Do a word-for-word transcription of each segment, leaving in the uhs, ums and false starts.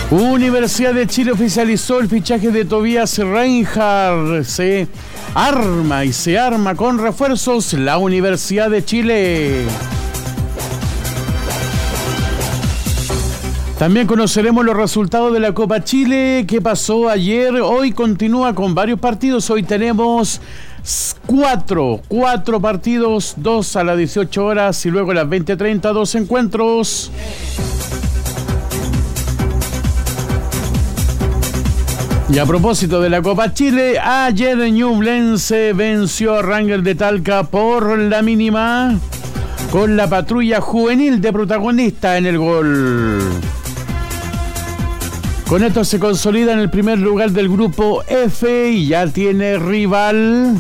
Universidad de Chile oficializó el fichaje de Tobias Reinhardt. Se arma y se arma con refuerzos la Universidad de Chile. También conoceremos los resultados de la Copa Chile que pasó ayer. Hoy continúa con varios partidos. Hoy tenemos cuatro, cuatro partidos, dos a las dieciocho horas y luego a las veinte treinta, dos encuentros. Y a propósito de la Copa Chile, ayer Ñublense venció a Rangers de Talca por la mínima, con la patrulla juvenil de protagonista en el gol. Con esto se consolida en el primer lugar del grupo F y ya tiene rival.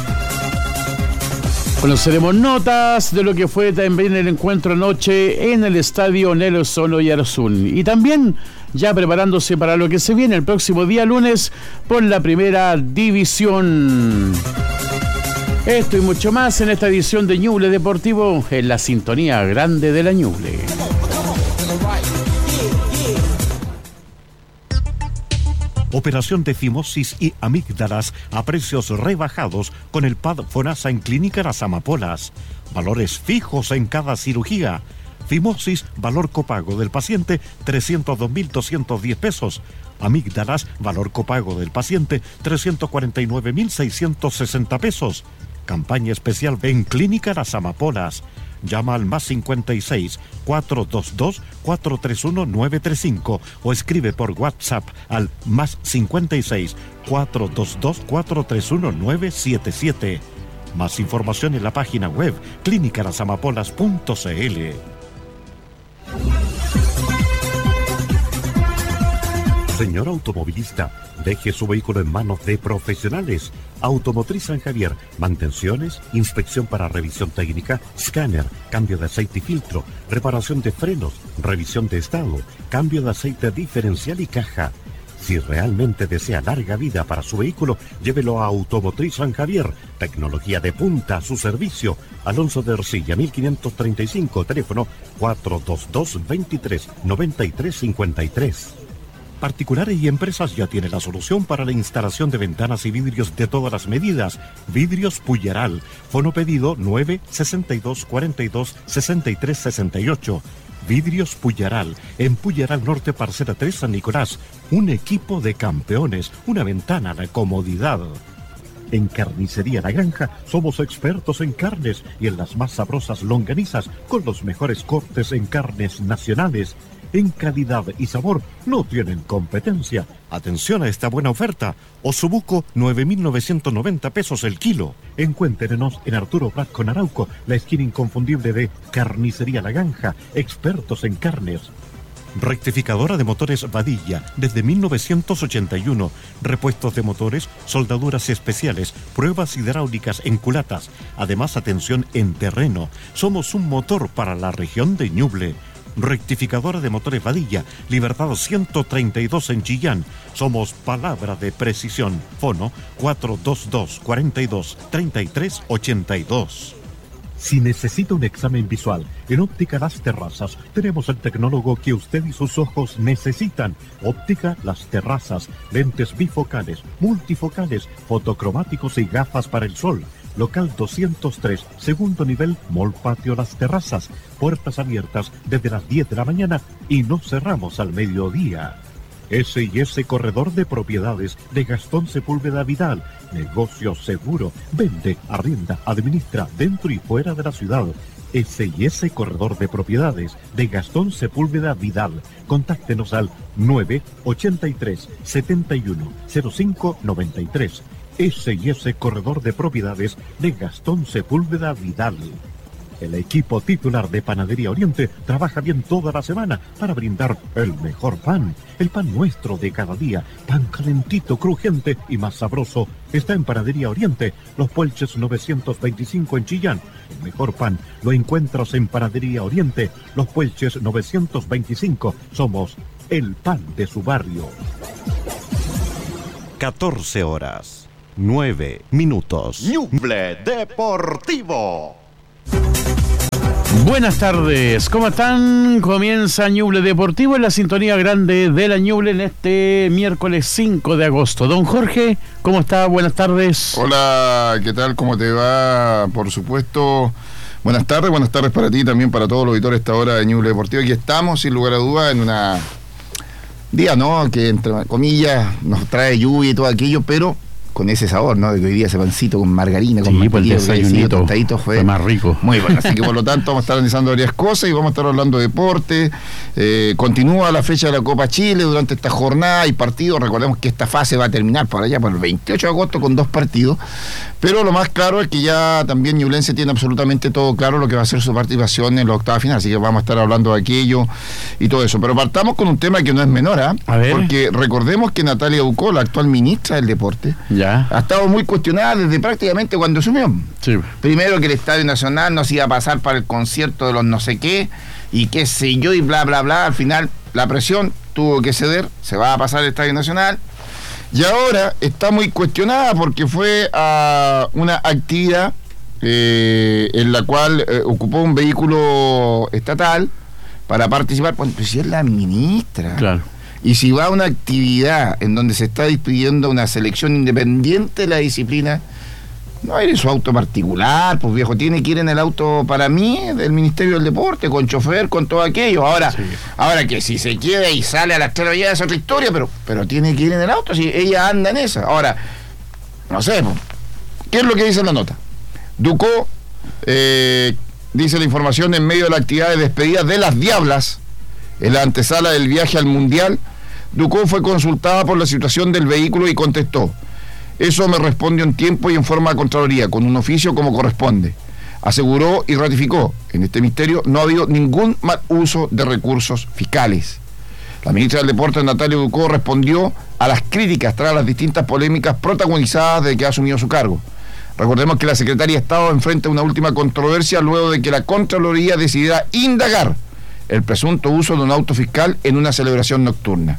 Conoceremos notas de lo que fue también el encuentro anoche en el estadio Nelson Oyarzún. Y también ya preparándose para lo que se viene el próximo día lunes por la primera división. Esto y mucho más en esta edición de Ñuble Deportivo en la sintonía grande de la Ñuble. Operación de fimosis y amígdalas a precios rebajados con el P A D FONASA en Clínica Las Amapolas. Valores fijos en cada cirugía. Fimosis, valor copago del paciente, trescientos dos mil doscientos diez pesos. Amígdalas, valor copago del paciente, trescientos cuarenta y nueve mil seiscientos sesenta pesos. Campaña especial en Clínica Las Amapolas. Llama al más cincuenta y seis, cuatrocientos veintidós, cuatrocientos treinta y uno, novecientos treinta y cinco o escribe por WhatsApp al más cincuenta y seis, cuatrocientos veintidós, cuatrocientos treinta y uno, novecientos setenta y siete. Más información en la página web clínica las amapolas punto c l. Señor automovilista, deje su vehículo en manos de profesionales. Automotriz San Javier, mantenciones, inspección para revisión técnica, escáner, cambio de aceite y filtro, reparación de frenos, revisión de estado, cambio de aceite diferencial y caja. Si realmente desea larga vida para su vehículo, llévelo a Automotriz San Javier. Tecnología de punta a su servicio. Alonso de Ercilla, mil quinientos treinta y cinco, teléfono cuatro dos dos, veintitrés, noventa y tres cincuenta y tres. Particulares y empresas ya tienen la solución para la instalación de ventanas y vidrios de todas las medidas. Vidrios Puyeral. Fono pedido nueve sesenta y dos, cuarenta y dos, sesenta y tres sesenta y ocho. Vidrios Puyeral. En Puyeral Norte, Parcela tres, San Nicolás. Un equipo de campeones. Una ventana de comodidad. En Carnicería La Granja somos expertos en carnes y en las más sabrosas longanizas con los mejores cortes en carnes nacionales. En calidad y sabor no tienen competencia. Atención a esta buena oferta. Osobuco, nueve mil novecientos noventa pesos el kilo. Encuéntrenos en Arturo Prat con Arauco, la esquina inconfundible de Carnicería La Granja, expertos en carnes. Rectificadora de motores Vadilla, desde mil novecientos ochenta y uno. Repuestos de motores, soldaduras especiales, pruebas hidráulicas en culatas. Además, atención en terreno. Somos un motor para la región de Ñuble. Rectificadora de motores Vadilla, Libertad ciento treinta y dos en Chillán. Somos palabra de precisión. Fono cuatrocientos veintidós, cuarenta y dos, treinta y tres ochenta y dos. Si necesita un examen visual, en Óptica Las Terrazas tenemos el tecnólogo que usted y sus ojos necesitan. Óptica Las Terrazas, lentes bifocales, multifocales, fotocromáticos y gafas para el sol. Local doscientos tres, segundo nivel, Mall Patio Las Terrazas. Puertas abiertas desde las diez de la mañana y no cerramos al mediodía. S y S Corredor de Propiedades de Gastón Sepúlveda Vidal. Negocio seguro. Vende, arrienda, administra dentro y fuera de la ciudad. S y S Corredor de Propiedades de Gastón Sepúlveda Vidal. Contáctenos al nueve ochenta y tres, setenta y uno, cero cinco noventa y tres. S y S Corredor de Propiedades de Gastón Sepúlveda Vidal. El equipo titular de Panadería Oriente trabaja bien toda la semana para brindar el mejor pan. El pan nuestro de cada día, pan calentito, crujiente y más sabroso, está en Panadería Oriente, Los Puelches novecientos veinticinco en Chillán. El mejor pan lo encuentras en Panadería Oriente, Los Puelches novecientos veinticinco. Somos el pan de su barrio. catorce horas, nueve minutos. Ñuble Deportivo. Buenas tardes, ¿cómo están? Comienza Ñuble Deportivo en la sintonía grande de la Ñuble en este miércoles cinco de agosto. Don Jorge, ¿cómo está? Buenas tardes. Hola, ¿qué tal? ¿Cómo te va? Por supuesto, buenas tardes, buenas tardes para ti y también para todos los auditores a esta hora de Ñuble Deportivo. Aquí estamos, sin lugar a dudas, en una día, ¿no? Que entre comillas nos trae lluvia y todo aquello, pero con ese sabor, ¿no? De que hoy día ese pancito con margarina, con sí, pues el desayunito tostadito fue, fue más rico. Muy bueno, así que por lo tanto vamos a estar analizando varias cosas y vamos a estar hablando de deporte. Eh, continúa la fecha de la Copa Chile durante esta jornada y partidos. Recordemos que esta fase va a terminar por allá, por el veintiocho de agosto con dos partidos. Pero lo más claro es que ya también Ñublense tiene absolutamente todo claro lo que va a ser su participación en la octava final, así que vamos a estar hablando de aquello y todo eso. Pero partamos con un tema que no es menor, ¿eh? A ver. Porque recordemos que Natalia Ducó, la actual ministra del Deporte, ya ha estado muy cuestionada desde prácticamente cuando asumió. Sí. Primero que el Estadio Nacional no se iba a pasar para el concierto de los no sé qué, y qué sé yo, y bla, bla, bla. Al final la presión tuvo que ceder, se va a pasar el Estadio Nacional. Y ahora está muy cuestionada porque fue a una actividad eh, en la cual eh, ocupó un vehículo estatal para participar. Bueno, pues si es la ministra. Claro. Y si va a una actividad en donde se está despidiendo una selección independiente de la disciplina, no ir en su auto particular, pues viejo, tiene que ir en el auto, para mí, del Ministerio del Deporte, con chofer, con todo aquello. Ahora, sí. ahora que si se queda y sale a las tres de la mañana es otra historia, pero, pero tiene que ir en el auto, si ella anda en esa. Ahora, no sé, pues, ¿qué es lo que dice la nota? Ducó, eh, dice la información, en medio de la actividad de despedida de las Diablas, en la antesala del viaje al Mundial, Ducó fue consultada por la situación del vehículo y contestó: eso me responde en tiempo y en forma de Contraloría, con un oficio como corresponde. Aseguró y ratificó, en este ministerio no ha habido ningún mal uso de recursos fiscales. La ministra del Deporte, Natalia Ducó, respondió a las críticas tras las distintas polémicas protagonizadas desde que ha asumido su cargo. Recordemos que la secretaria de Estado enfrenta una última controversia luego de que la Contraloría decidiera indagar el presunto uso de un auto fiscal en una celebración nocturna.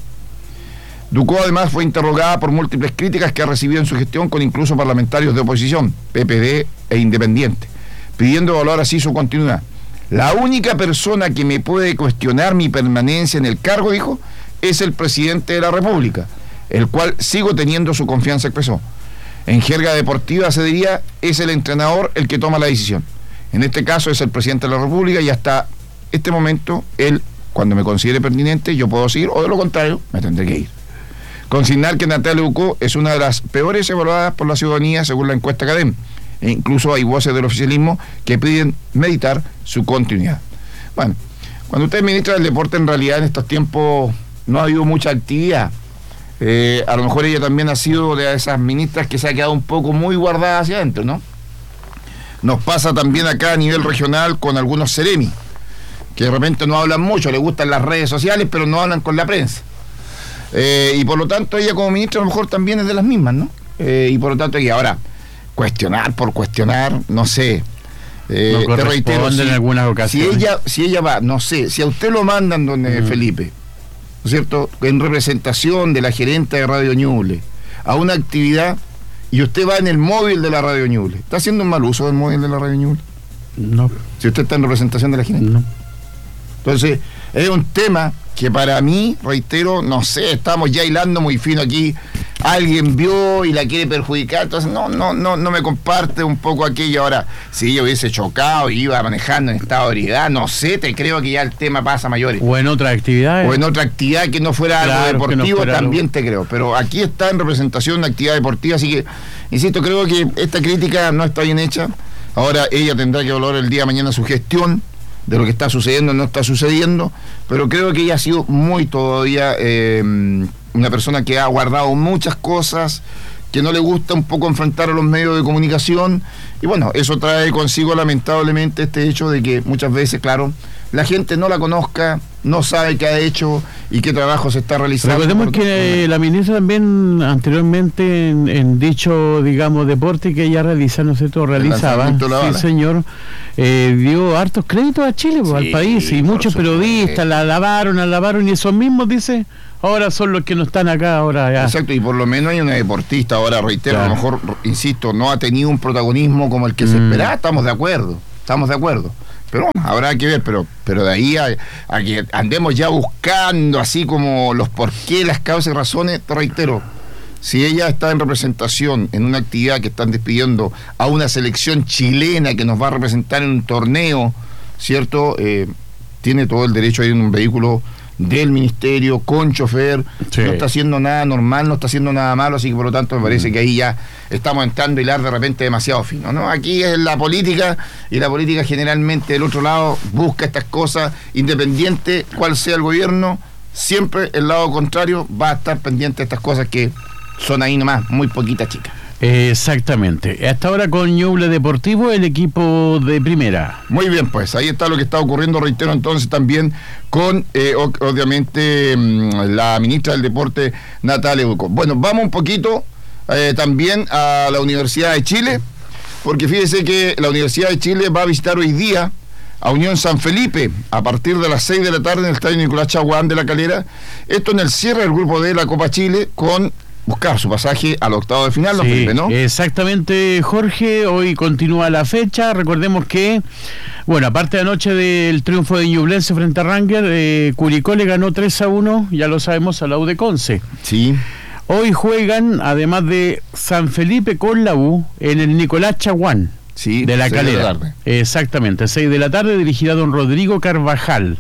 Ducó además fue interrogada por múltiples críticas que ha recibido en su gestión con incluso parlamentarios de oposición, P P D e Independiente, pidiendo evaluar así su continuidad. La única persona que me puede cuestionar mi permanencia en el cargo, dijo, es el presidente de la República, el cual sigo teniendo su confianza, expresó. En jerga deportiva se diría, es el entrenador el que toma la decisión. En este caso es el presidente de la República y hasta este momento, él, cuando me considere pertinente, yo puedo seguir, o de lo contrario, me tendré que ir. Consignar que Natalia Ducó es una de las peores evaluadas por la ciudadanía según la encuesta Cadem. E incluso hay voces del oficialismo que piden meditar su continuidad. Bueno, cuando usted es ministra del Deporte, en realidad en estos tiempos no ha habido mucha actividad. Eh, a lo mejor ella también ha sido de esas ministras que se ha quedado un poco muy guardada hacia adentro, ¿no? Nos pasa también acá a nivel regional con algunos seremi, que de repente no hablan mucho, les gustan las redes sociales, pero no hablan con la prensa. Eh, y por lo tanto ella como ministra a lo mejor también es de las mismas, ¿no? Eh, y por lo tanto, y ahora, cuestionar por cuestionar, no sé. Eh, no te reitero, si, en algunas ocasiones. Si ella, si ella va, no sé, si a usted lo mandan, don mm. Felipe, ¿no es cierto?, en representación de la gerente de Radio Ñuble, a una actividad, y usted va en el móvil de la Radio Ñuble, ¿está haciendo un mal uso del móvil de la Radio Ñuble? No. Si usted está en representación de la gerente. No. Entonces, es un tema que para mí, reitero, no sé, estamos ya hilando muy fino aquí. Alguien vio y la quiere perjudicar, entonces no, no, no, no me comparte un poco aquello. Ahora, si ella hubiese chocado y iba manejando en estado de ebriedad, no sé, te creo que ya el tema pasa a mayores. O en otra actividad. O en otra actividad que no fuera claro, algo deportivo, no fuera también algo. Te creo. Pero aquí está en representación de actividad deportiva, así que, insisto, creo que esta crítica no está bien hecha. Ahora ella tendrá que valorar el día de mañana su gestión de lo que está sucediendo, no está sucediendo, pero creo que ella ha sido muy todavía eh, una persona que ha guardado muchas cosas, que no le gusta un poco enfrentar a los medios de comunicación, y bueno, eso trae consigo lamentablemente este hecho de que muchas veces, claro, la gente no la conozca, no sabe qué ha hecho y qué trabajo se está realizando. Recordemos que eh, la ministra también anteriormente en, en dicho, digamos, deporte que ella realiza, ¿no sé, todo realizaba, sí señor, eh, dio hartos créditos a Chile, pues, sí, al país, y muchos periodistas la alabaron, la alabaron, y esos mismos, dice, ahora son los que no están acá ahora ya. Exacto, y por lo menos hay una deportista, ahora reitero, claro. A lo mejor, insisto, no ha tenido un protagonismo como el que mm. se esperaba, estamos de acuerdo, estamos de acuerdo. Pero bueno, habrá que ver, pero, pero de ahí a, a que andemos ya buscando así como los por qué, las causas y razones, te reitero, si ella está en representación en una actividad que están despidiendo a una selección chilena que nos va a representar en un torneo, ¿cierto? Eh, tiene todo el derecho a ir en un vehículo del ministerio, con chofer, sí. No está haciendo nada normal, no está haciendo nada malo, así que por lo tanto me parece mm. que ahí ya estamos entrando a hilar de repente demasiado fino, ¿no? Aquí es la política, y la política generalmente del otro lado busca estas cosas, independiente cuál sea el gobierno, siempre el lado contrario va a estar pendiente de estas cosas que son ahí nomás, muy poquitas chicas. Exactamente. Hasta ahora con Ñuble Deportivo, el equipo de primera. Muy bien, pues ahí está lo que está ocurriendo, reitero entonces también con, eh, obviamente, la ministra del Deporte, Natalia Ducó. Bueno, vamos un poquito eh, también a la Universidad de Chile, porque fíjese que la Universidad de Chile va a visitar hoy día a Unión San Felipe, a partir de las seis de la tarde en el estadio Nicolás Chaguán de La Calera. Esto en el cierre del grupo de la Copa Chile, con buscar su pasaje al octavo de final, sí, Felipe, ¿no? Exactamente, Jorge, hoy continúa la fecha. Recordemos que, bueno, aparte de anoche del triunfo de Ñublense frente a Ranger, eh, Curicó le ganó tres a uno, ya lo sabemos, a la U de Conce. Sí. Hoy juegan, además de San Felipe con la U, en el Nicolás Chaguán, sí, de La Calera. De exactamente, seis de la tarde, dirigida a don Rodrigo Carvajal.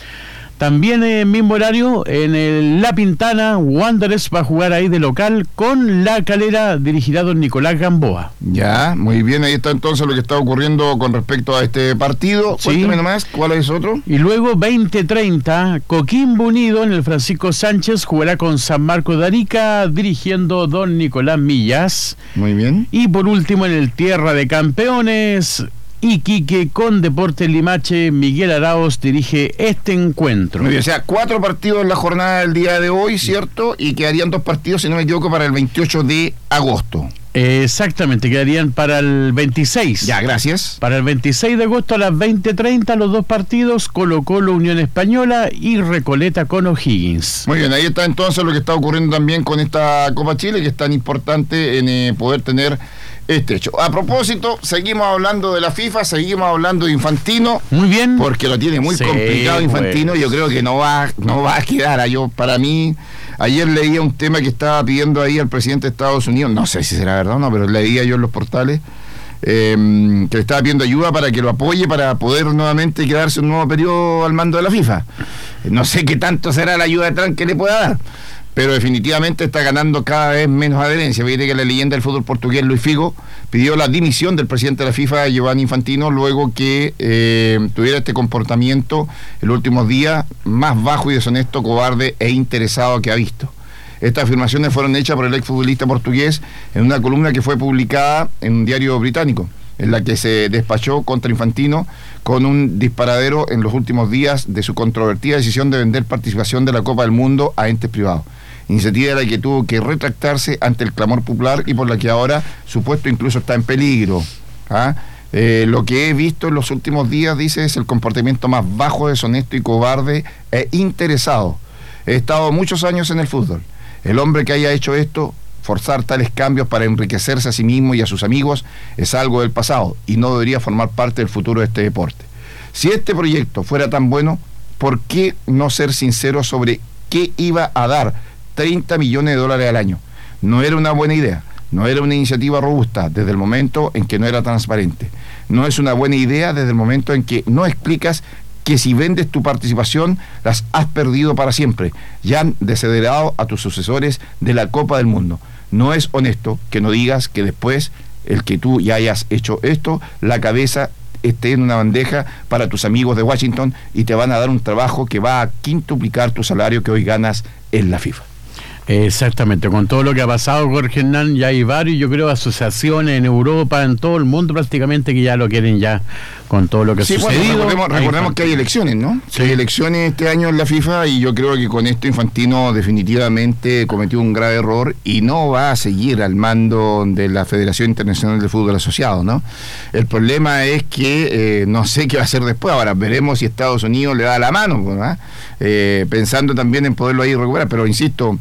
También en el mismo horario, en el La Pintana, Wanderers va a jugar ahí de local con La Calera, dirigida a don Nicolás Gamboa. Ya, muy bien, ahí está entonces lo que está ocurriendo con respecto a este partido. Sí. Cuéntame nomás, ¿cuál es otro? Y luego, veinte treinta, Coquimbo Unido en el Francisco Sánchez jugará con San Marcos de Arica, dirigiendo don Nicolás Millas. Muy bien. Y por último, en el Tierra de Campeones, Iquique con Deportes Limache, Miguel Arauz dirige este encuentro. Muy bien, o sea, cuatro partidos en la jornada del día de hoy, ¿cierto? Y quedarían dos partidos, si no me equivoco, para el veintiocho de agosto. Exactamente, quedarían para el veintiséis. Ya, gracias. Para el veintiséis de agosto a las veinte treinta los dos partidos, Colo Colo Unión Española y Recoleta con O'Higgins. Muy bien, ahí está entonces lo que está ocurriendo también con esta Copa Chile, que es tan importante en eh, poder tener este hecho. A propósito, seguimos hablando de la FIFA, seguimos hablando de Infantino. Muy bien. Porque lo tiene muy sí, complicado Infantino, pues. Yo creo que no va, no va a quedar. Yo, para mí, ayer leía un tema que estaba pidiendo ahí al presidente de Estados Unidos, no sé si será verdad o no, pero leía yo en los portales, eh, que le estaba pidiendo ayuda para que lo apoye para poder nuevamente quedarse un nuevo periodo al mando de la FIFA. No sé qué tanto será la ayuda de Trump que le pueda dar, pero definitivamente está ganando cada vez menos adherencia. Fíjate que la leyenda del fútbol portugués, Luis Figo, pidió la dimisión del presidente de la FIFA, Giovanni Infantino, luego que eh, tuviera este comportamiento en los últimos días más bajo y deshonesto, cobarde e interesado que ha visto. Estas afirmaciones fueron hechas por el exfutbolista portugués en una columna que fue publicada en un diario británico, en la que se despachó contra Infantino con un disparadero en los últimos días de su controvertida decisión de vender participación de la Copa del Mundo a entes privados. Iniciativa de la que tuvo que retractarse ante el clamor popular y por la que ahora su puesto incluso está en peligro. ¿Ah? Eh, lo que he visto en los últimos días, dice, es el comportamiento más bajo, deshonesto y cobarde e interesado. He estado muchos años en el fútbol. El hombre que haya hecho esto, forzar tales cambios para enriquecerse a sí mismo y a sus amigos, es algo del pasado y no debería formar parte del futuro de este deporte. Si este proyecto fuera tan bueno, ¿por qué no ser sincero sobre qué iba a dar treinta millones de dólares al año? No era una buena idea, no era una iniciativa robusta desde el momento en que no era transparente. No es una buena idea desde el momento en que no explicas que si vendes tu participación, las has perdido para siempre. Ya han desheredado a tus sucesores de la Copa del Mundo. No es honesto que no digas que después, el que tú ya hayas hecho esto, la cabeza esté en una bandeja para tus amigos de Washington y te van a dar un trabajo que va a quintuplicar tu salario que hoy ganas en la FIFA. Exactamente, con todo lo que ha pasado, Jorge Hernán, ya hay varios, yo creo, asociaciones en Europa, en todo el mundo prácticamente, que ya lo quieren ya con todo lo que sí, ha sucedido. Bueno, recordemos, recordemos que hay elecciones, ¿no? Sí. Hay elecciones este año en la FIFA y yo creo que con esto Infantino definitivamente cometió un grave error y no va a seguir al mando de la Federación Internacional de Fútbol Asociado, ¿no? El problema es que eh, no sé qué va a hacer después. Ahora veremos si Estados Unidos le da la mano, ¿no? eh, pensando también en poderlo ahí recuperar, pero insisto,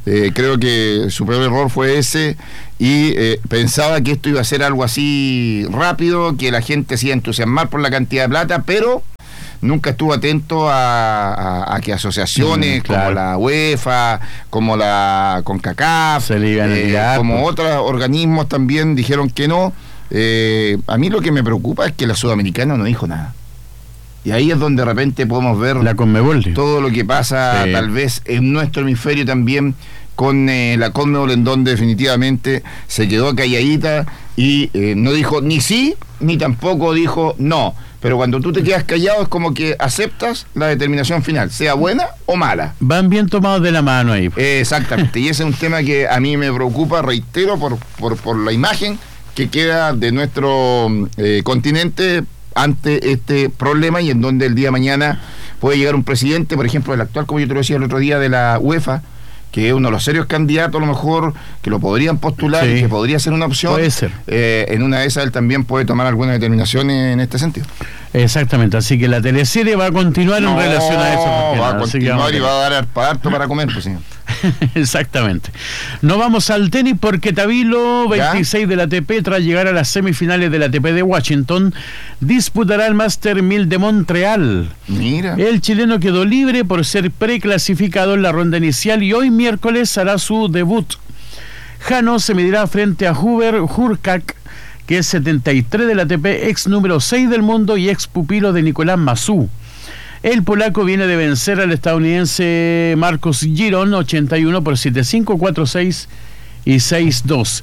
Eh, creo que su peor error fue ese y eh, pensaba que esto iba a ser algo así rápido, que la gente se iba a entusiasmar por la cantidad de plata, pero nunca estuvo atento a, a, a que asociaciones mm, claro. como la UEFA, como la CONCACAF, se le iban a tirar, eh, como pues. otros organismos también dijeron que no. Eh, a mí lo que me preocupa es que la Sudamericana no dijo nada. Y ahí es donde de repente podemos ver la Conmebol, todo lo que pasa sí. tal vez en nuestro hemisferio también con eh, la Conmebol, en donde definitivamente se quedó calladita y eh, no dijo ni sí ni tampoco dijo no. Pero cuando tú te quedas callado es como que aceptas la determinación final, sea buena o mala. Van bien tomados de la mano ahí. Eh, exactamente, y ese es un tema que a mí me preocupa, reitero, por, por, por la imagen que queda de nuestro eh, continente ante este problema, y en donde el día de mañana puede llegar un presidente, por ejemplo, el actual, como yo te lo decía el otro día, de la UEFA, que es uno de los serios candidatos, a lo mejor, que lo podrían postular, sí. y que podría ser una opción. Puede ser. Eh, en una de esas él también puede tomar algunas determinaciones en este sentido. Exactamente, así que la teleserie va a continuar no, en relación a eso. Va a continuar y va a dar harto para comer, pues señor. Exactamente. No vamos al tenis porque Tabilo, veintiséis ¿Ya? de la A T P, tras llegar a las semifinales de la A T P de Washington, disputará el Master mil de Montreal. Mira. El chileno quedó libre por ser preclasificado en la ronda inicial y hoy miércoles hará su debut. Jano se medirá frente a Huber Hurkacz, que es setenta y tres de la A T P, ex número seis del mundo y ex pupilo de Nicolás Massú. El polaco viene de vencer al estadounidense Marcos Giron, ochenta y uno, por siete cinco, cuatro seis y seis dos.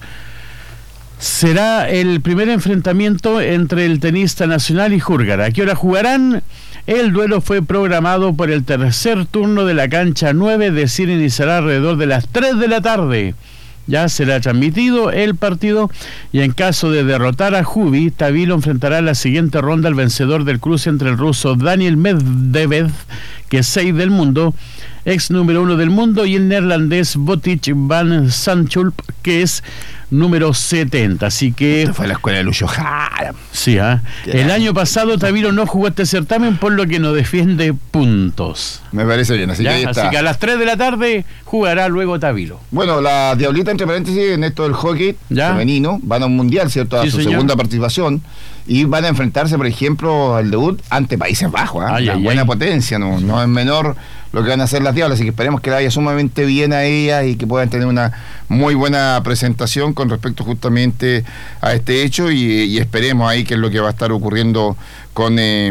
Será el primer enfrentamiento entre el tenista nacional y Hurkacz. ¿A qué hora jugarán? El duelo fue programado por el tercer turno de la cancha nueve, es decir, iniciará alrededor de las tres de la tarde. Ya será transmitido el partido y en caso de derrotar a Hubi, Tabilo enfrentará en la siguiente ronda al vencedor del cruce entre el ruso Daniel Medvedev, que es seis del mundo, ex número uno del mundo, y el neerlandés Botic van Zandschulp, que es número setenta. Así que... Esto fue la escuela de Lucho Jara. Sí, ¿eh? El año pasado Tabilo no jugó este certamen, por lo que no defiende puntos. Me parece bien, así ¿Ya? que ahí está. Así que a las tres de la tarde jugará luego Tabilo. Bueno, la Diablita, entre paréntesis, en esto del hockey ¿Ya? femenino, van a un mundial, ¿cierto? A sí, su señor. segunda participación, y van a enfrentarse, por ejemplo, al debut ante Países Bajos, ¿eh? Ay, Una ay, buena ay. potencia, no, no es menor lo que van a hacer las Diablas, así que esperemos que le vaya sumamente bien a ellas y que puedan tener una muy buena presentación con respecto justamente a este hecho, y, y esperemos ahí qué es lo que va a estar ocurriendo con eh,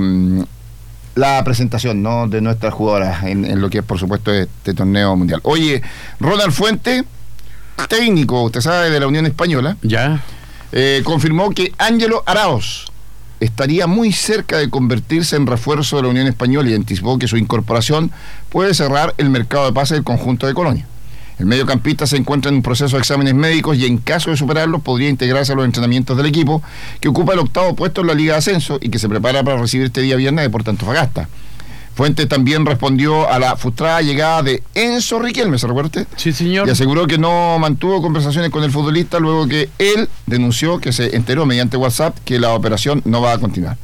la presentación, ¿no?, de nuestras jugadoras en, en lo que es, por supuesto, este torneo mundial. Oye, Ronald Fuente, técnico, usted sabe, de la Unión Española, ya eh, confirmó que Ángelo Araoz estaría muy cerca de convertirse en refuerzo de la Unión Española y anticipó que su incorporación puede cerrar el mercado de pases del conjunto de Colonia. El mediocampista se encuentra en un proceso de exámenes médicos y en caso de superarlos podría integrarse a los entrenamientos del equipo, que ocupa el octavo puesto en la Liga de Ascenso y que se prepara para recibir este día viernes de Deportes Antofagasta. Fuentes también respondió a la frustrada llegada de Enzo Riquelme, ¿se recuerda usted? Sí, señor. Y aseguró que no mantuvo conversaciones con el futbolista luego que él denunció, que se enteró mediante WhatsApp, que la operación no va a continuar.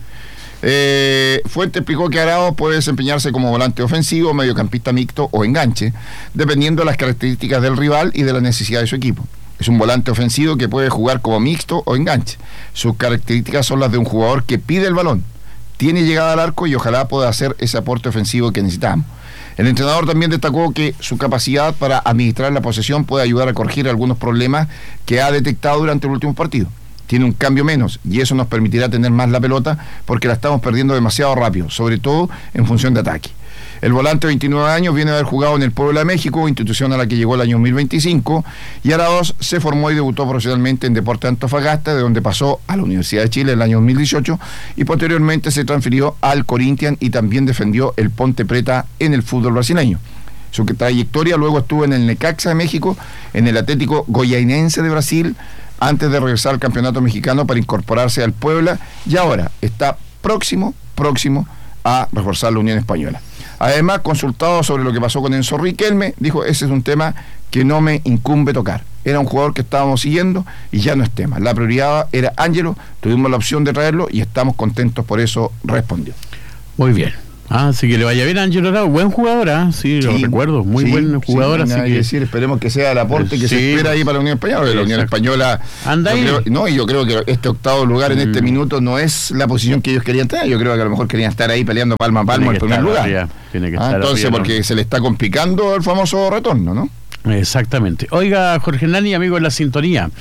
Eh, Fuentes explicó que Araoz puede desempeñarse como volante ofensivo, mediocampista mixto o enganche, dependiendo de las características del rival y de la necesidad de su equipo. Es un volante ofensivo que puede jugar como mixto o enganche. Sus características son las de un jugador que pide el balón, tiene llegada al arco y ojalá pueda hacer ese aporte ofensivo que necesitamos. El entrenador también destacó que su capacidad para administrar la posesión puede ayudar a corregir algunos problemas que ha detectado durante el último partido. Tiene un cambio menos y eso nos permitirá tener más la pelota porque la estamos perdiendo demasiado rápido, sobre todo en función de ataque. El volante de veintinueve años viene de haber jugado en el Puebla de México, institución a la que llegó el año dos mil veinticinco, y Araoz se formó y debutó profesionalmente en Deportes Antofagasta, de donde pasó a la Universidad de Chile el año dos mil dieciocho y posteriormente se transfirió al Corinthians y también defendió el Ponte Preta en el fútbol brasileño. Su trayectoria luego estuvo en el Necaxa de México, en el Atlético Goianiense de Brasil, antes de regresar al campeonato mexicano para incorporarse al Puebla, y ahora está próximo, próximo a reforzar la Unión Española. Además, consultado sobre lo que pasó con Enzo Riquelme, dijo, ese es un tema que no me incumbe tocar. Era un jugador que estábamos siguiendo y ya no es tema. La prioridad era Ángelo, tuvimos la opción de traerlo y estamos contentos por eso, respondió. Muy bien. Ah, así que le vaya bien a Ángel Arao, buen jugador, ¿eh? sí, sí, lo recuerdo, muy sí, buen jugador. Sí, así que... que decir, esperemos que sea el aporte que sí, se espera ahí para la Unión Española, porque la Unión Española anda ahí. Creo, no, y yo creo que este octavo lugar en mm. este minuto no es la posición que ellos querían tener, yo creo que a lo mejor querían estar ahí peleando palma a palma el primer lugar. Arriba, tiene que ah, estar entonces, arriba, porque ¿no? se le está complicando el famoso retorno, ¿no? Exactamente. Oiga, Jorge Nani, amigo de la sintonía,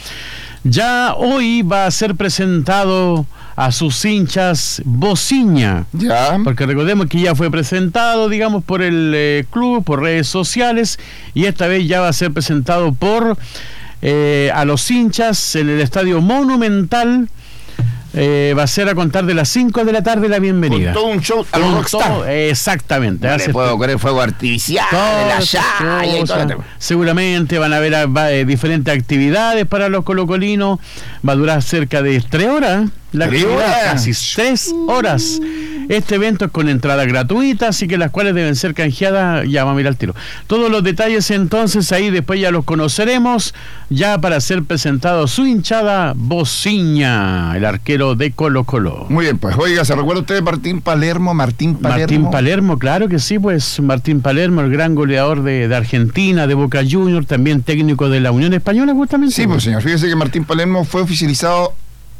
ya hoy va a ser presentado a sus hinchas Bociña, ya, porque recordemos que ya fue presentado, digamos, por el eh, club, por redes sociales, y esta vez ya va a ser presentado por eh, a los hinchas en el Estadio Monumental. Eh, va a ser a contar de las cinco de la tarde la bienvenida. Con todo un show a los Rockstar. Exactamente. No le puedo correr fuego artificial, la llave y todo el tema. Seguramente van a haber va, eh, diferentes actividades para los colocolinos. Va a durar cerca de tres horas. La actividad, casi tres horas. Este evento es con entrada gratuita, así que las cuales deben ser canjeadas, ya vamos a mirar el tiro. Todos los detalles entonces ahí después ya los conoceremos, ya para ser presentado su hinchada Bociña, el arquero de Colo Colo. Muy bien, pues oiga, ¿se recuerda usted de Martín Palermo? Martín Palermo. Martín Palermo, claro que sí, pues Martín Palermo, el gran goleador de, de Argentina, de Boca Juniors, también técnico de la Unión Española justamente. Sí, pues señor, fíjese que Martín Palermo fue oficializado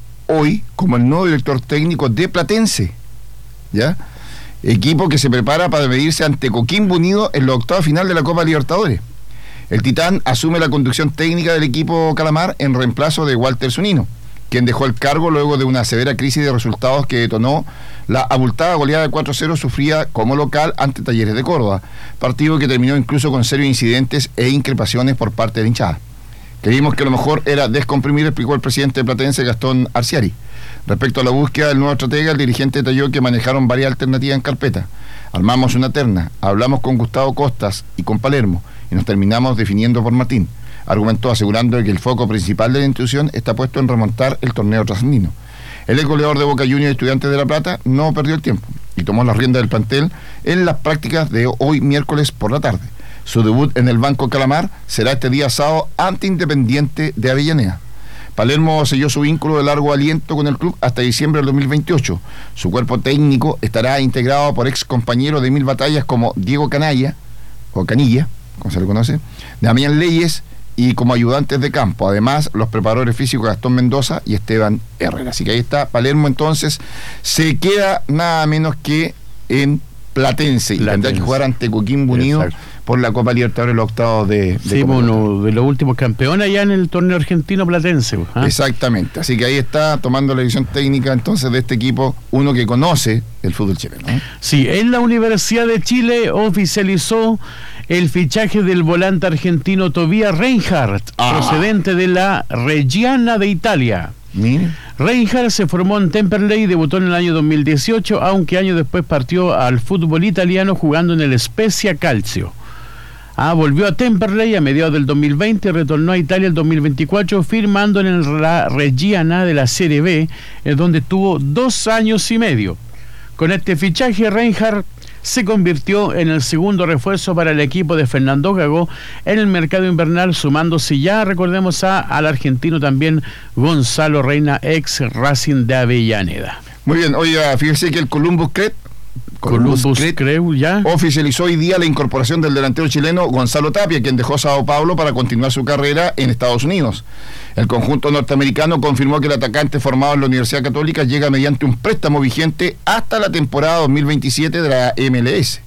hoy como el nuevo director técnico de Platense, ¿ya? Equipo que se prepara para medirse ante Coquimbo Unido en la octava final de la Copa Libertadores. El Titán asume la conducción técnica del equipo Calamar en reemplazo de Walter Zunino, quien dejó el cargo luego de una severa crisis de resultados que detonó la abultada goleada de cuatro cero sufrida como local ante Talleres de Córdoba, partido que terminó incluso con serios incidentes e increpaciones por parte de la hinchada. Creímos que lo mejor era descomprimir, explicó el presidente de Platense, Gastón Arciari. Respecto a la búsqueda del nuevo estratega, el dirigente detalló que manejaron varias alternativas en carpeta. Armamos una terna, hablamos con Gustavo Costas y con Palermo, y nos terminamos definiendo por Martín. Argumentó, asegurando que el foco principal de la institución está puesto en remontar el torneo trasandino. El ex goleador de Boca Juniors y Estudiantes de La Plata no perdió el tiempo y tomó la rienda del plantel en las prácticas de hoy miércoles por la tarde. Su debut en el Banco Calamar será este día sábado ante Independiente de Avellaneda. Palermo selló su vínculo de largo aliento con el club hasta diciembre del dos mil veintiocho. Su cuerpo técnico estará integrado por ex compañeros de mil batallas como Diego Canalla, o Canilla, como se le conoce, Damián Leyes, y como ayudantes de campo. Además, los preparadores físicos Gastón Mendoza y Esteban Herrera. Así que ahí está, Palermo entonces se queda nada menos que en Platense, y tendrá que jugar ante Coquimbo Unido. Exacto. Por la Copa Libertadores, los octavos de, de sí, uno de los últimos campeones allá en el torneo argentino platense. ¿eh? Exactamente, así que ahí está tomando la dirección técnica entonces de este equipo, uno que conoce el fútbol chileno. ¿eh? Sí, en la Universidad de Chile oficializó el fichaje del volante argentino Tobias Reinhardt, ah. procedente de la Reggiana de Italia. Mire. Reinhardt se formó en Temperley y debutó en el año dos mil dieciocho, aunque años después partió al fútbol italiano jugando en el Spezia Calcio. Ah, volvió a Temperley a mediados del dos mil veinte y retornó a Italia el dos mil veinticuatro, firmando en la Reggiana de la Serie B, en donde tuvo dos años y medio. Con este fichaje, Reinhardt se convirtió en el segundo refuerzo para el equipo de Fernando Gago en el mercado invernal, sumándose ya, recordemos, a, al argentino también Gonzalo Reina, ex Racing de Avellaneda. Muy bien, oiga, fíjese que el Columbus Crew Columbus, Columbus Crew ya oficializó hoy día la incorporación del delantero chileno Gonzalo Tapia, quien dejó Sao Paulo para continuar su carrera en Estados Unidos. El conjunto norteamericano confirmó que el atacante formado en la Universidad Católica llega mediante un préstamo vigente hasta la temporada dos mil veintisiete de la M L S.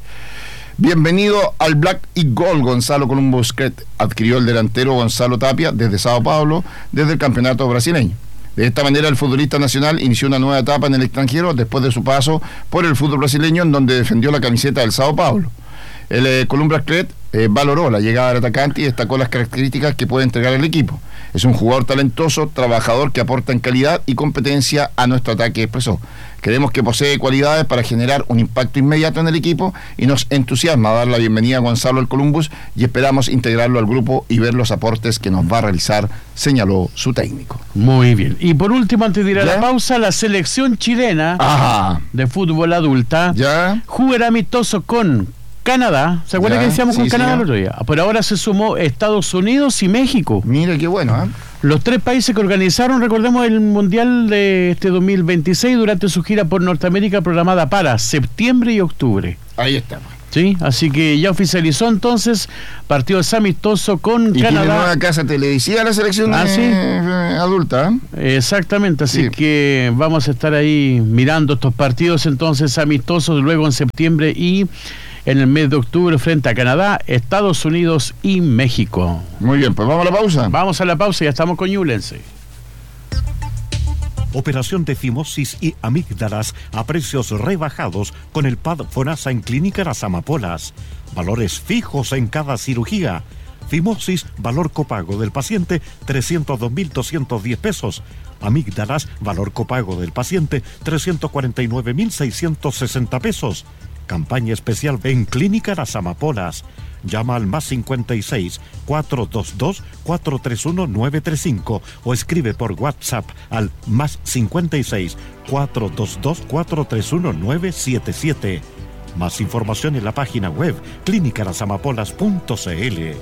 Bienvenido al Black y Gold, Gonzalo Columbus Crew, adquirió el delantero Gonzalo Tapia desde Sao Paulo, desde el campeonato brasileño. De esta manera, el futbolista nacional inició una nueva etapa en el extranjero después de su paso por el fútbol brasileño, en donde defendió la camiseta del Sao Paulo. El eh, Columbus Crew eh, valoró la llegada del atacante y destacó las características que puede entregar el equipo. Es un jugador talentoso, trabajador que aporta en calidad y competencia a nuestro ataque, expresó. Creemos que posee cualidades para generar un impacto inmediato en el equipo y nos entusiasma dar la bienvenida a Gonzalo al Columbus y esperamos integrarlo al grupo y ver los aportes que nos va a realizar, señaló su técnico. Muy bien. Y por último, antes de ir a la pausa, la selección chilena Ajá. de fútbol adulta ¿Ya? jugará amistoso con Canadá. ¿Se acuerdan que decíamos sí, con Canadá el otro día? Por ahora se sumó Estados Unidos y México. Mira qué bueno, ¿eh? Los tres países que organizaron, recordemos, el Mundial de este dos mil veintiséis durante su gira por Norteamérica programada para septiembre y octubre. Ahí está. Sí, así que ya oficializó entonces partido amistoso con y Canadá. Tiene nueva casa televisiva la selección ah, ¿sí? eh, adulta. ¿eh? Exactamente, así sí. que vamos a estar ahí mirando estos partidos entonces amistosos luego en septiembre y en el mes de octubre frente a Canadá, Estados Unidos y México. Muy bien, pues vamos a la pausa. Vamos a la pausa, ya estamos con Ñublense. Operación de fimosis y amígdalas a precios rebajados con el P A D FONASA en Clínica Las Amapolas. Valores fijos en cada cirugía. Fimosis, valor copago del paciente, trescientos dos mil doscientos diez pesos. Amígdalas, valor copago del paciente, trescientos cuarenta y nueve mil seiscientos sesenta pesos. Campaña especial en Clínica Las Amapolas. Llama al más cincuenta y seis, cuatrocientos veintidós, cuatrocientos treinta y uno, novecientos treinta y cinco o escribe por WhatsApp al más cincuenta y seis, cuatrocientos veintidós, cuatrocientos treinta y uno, novecientos setenta y siete. Más información en la página web clínica las amapolas punto c l.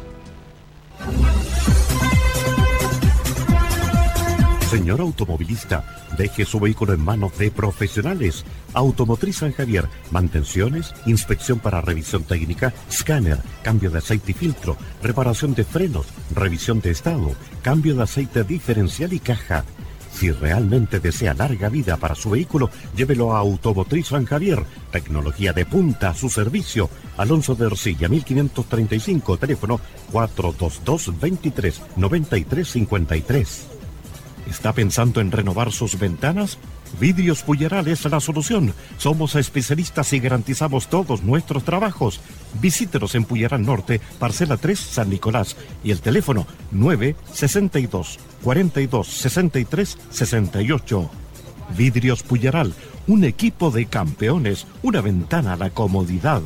Señor automovilista, deje su vehículo en manos de profesionales. Automotriz San Javier, mantenciones, inspección para revisión técnica, escáner, cambio de aceite y filtro, reparación de frenos, revisión de estado, cambio de aceite diferencial y caja. Si realmente desea larga vida para su vehículo, llévelo a Automotriz San Javier. Tecnología de punta a su servicio. Alonso de Ercilla, mil quinientos treinta y cinco, teléfono cuatro dos dos, veintitrés, noventa y tres cincuenta y tres. ¿Está pensando en renovar sus ventanas? Vidrios Puyeral es la solución. Somos especialistas y garantizamos todos nuestros trabajos. Visítenos en Puyeral Norte, Parcela tres, San Nicolás. Y el teléfono nueve sesenta y dos, cuarenta y dos, sesenta y tres, sesenta y ocho. Vidrios Puyeral, un equipo de campeones, una ventana a la comodidad.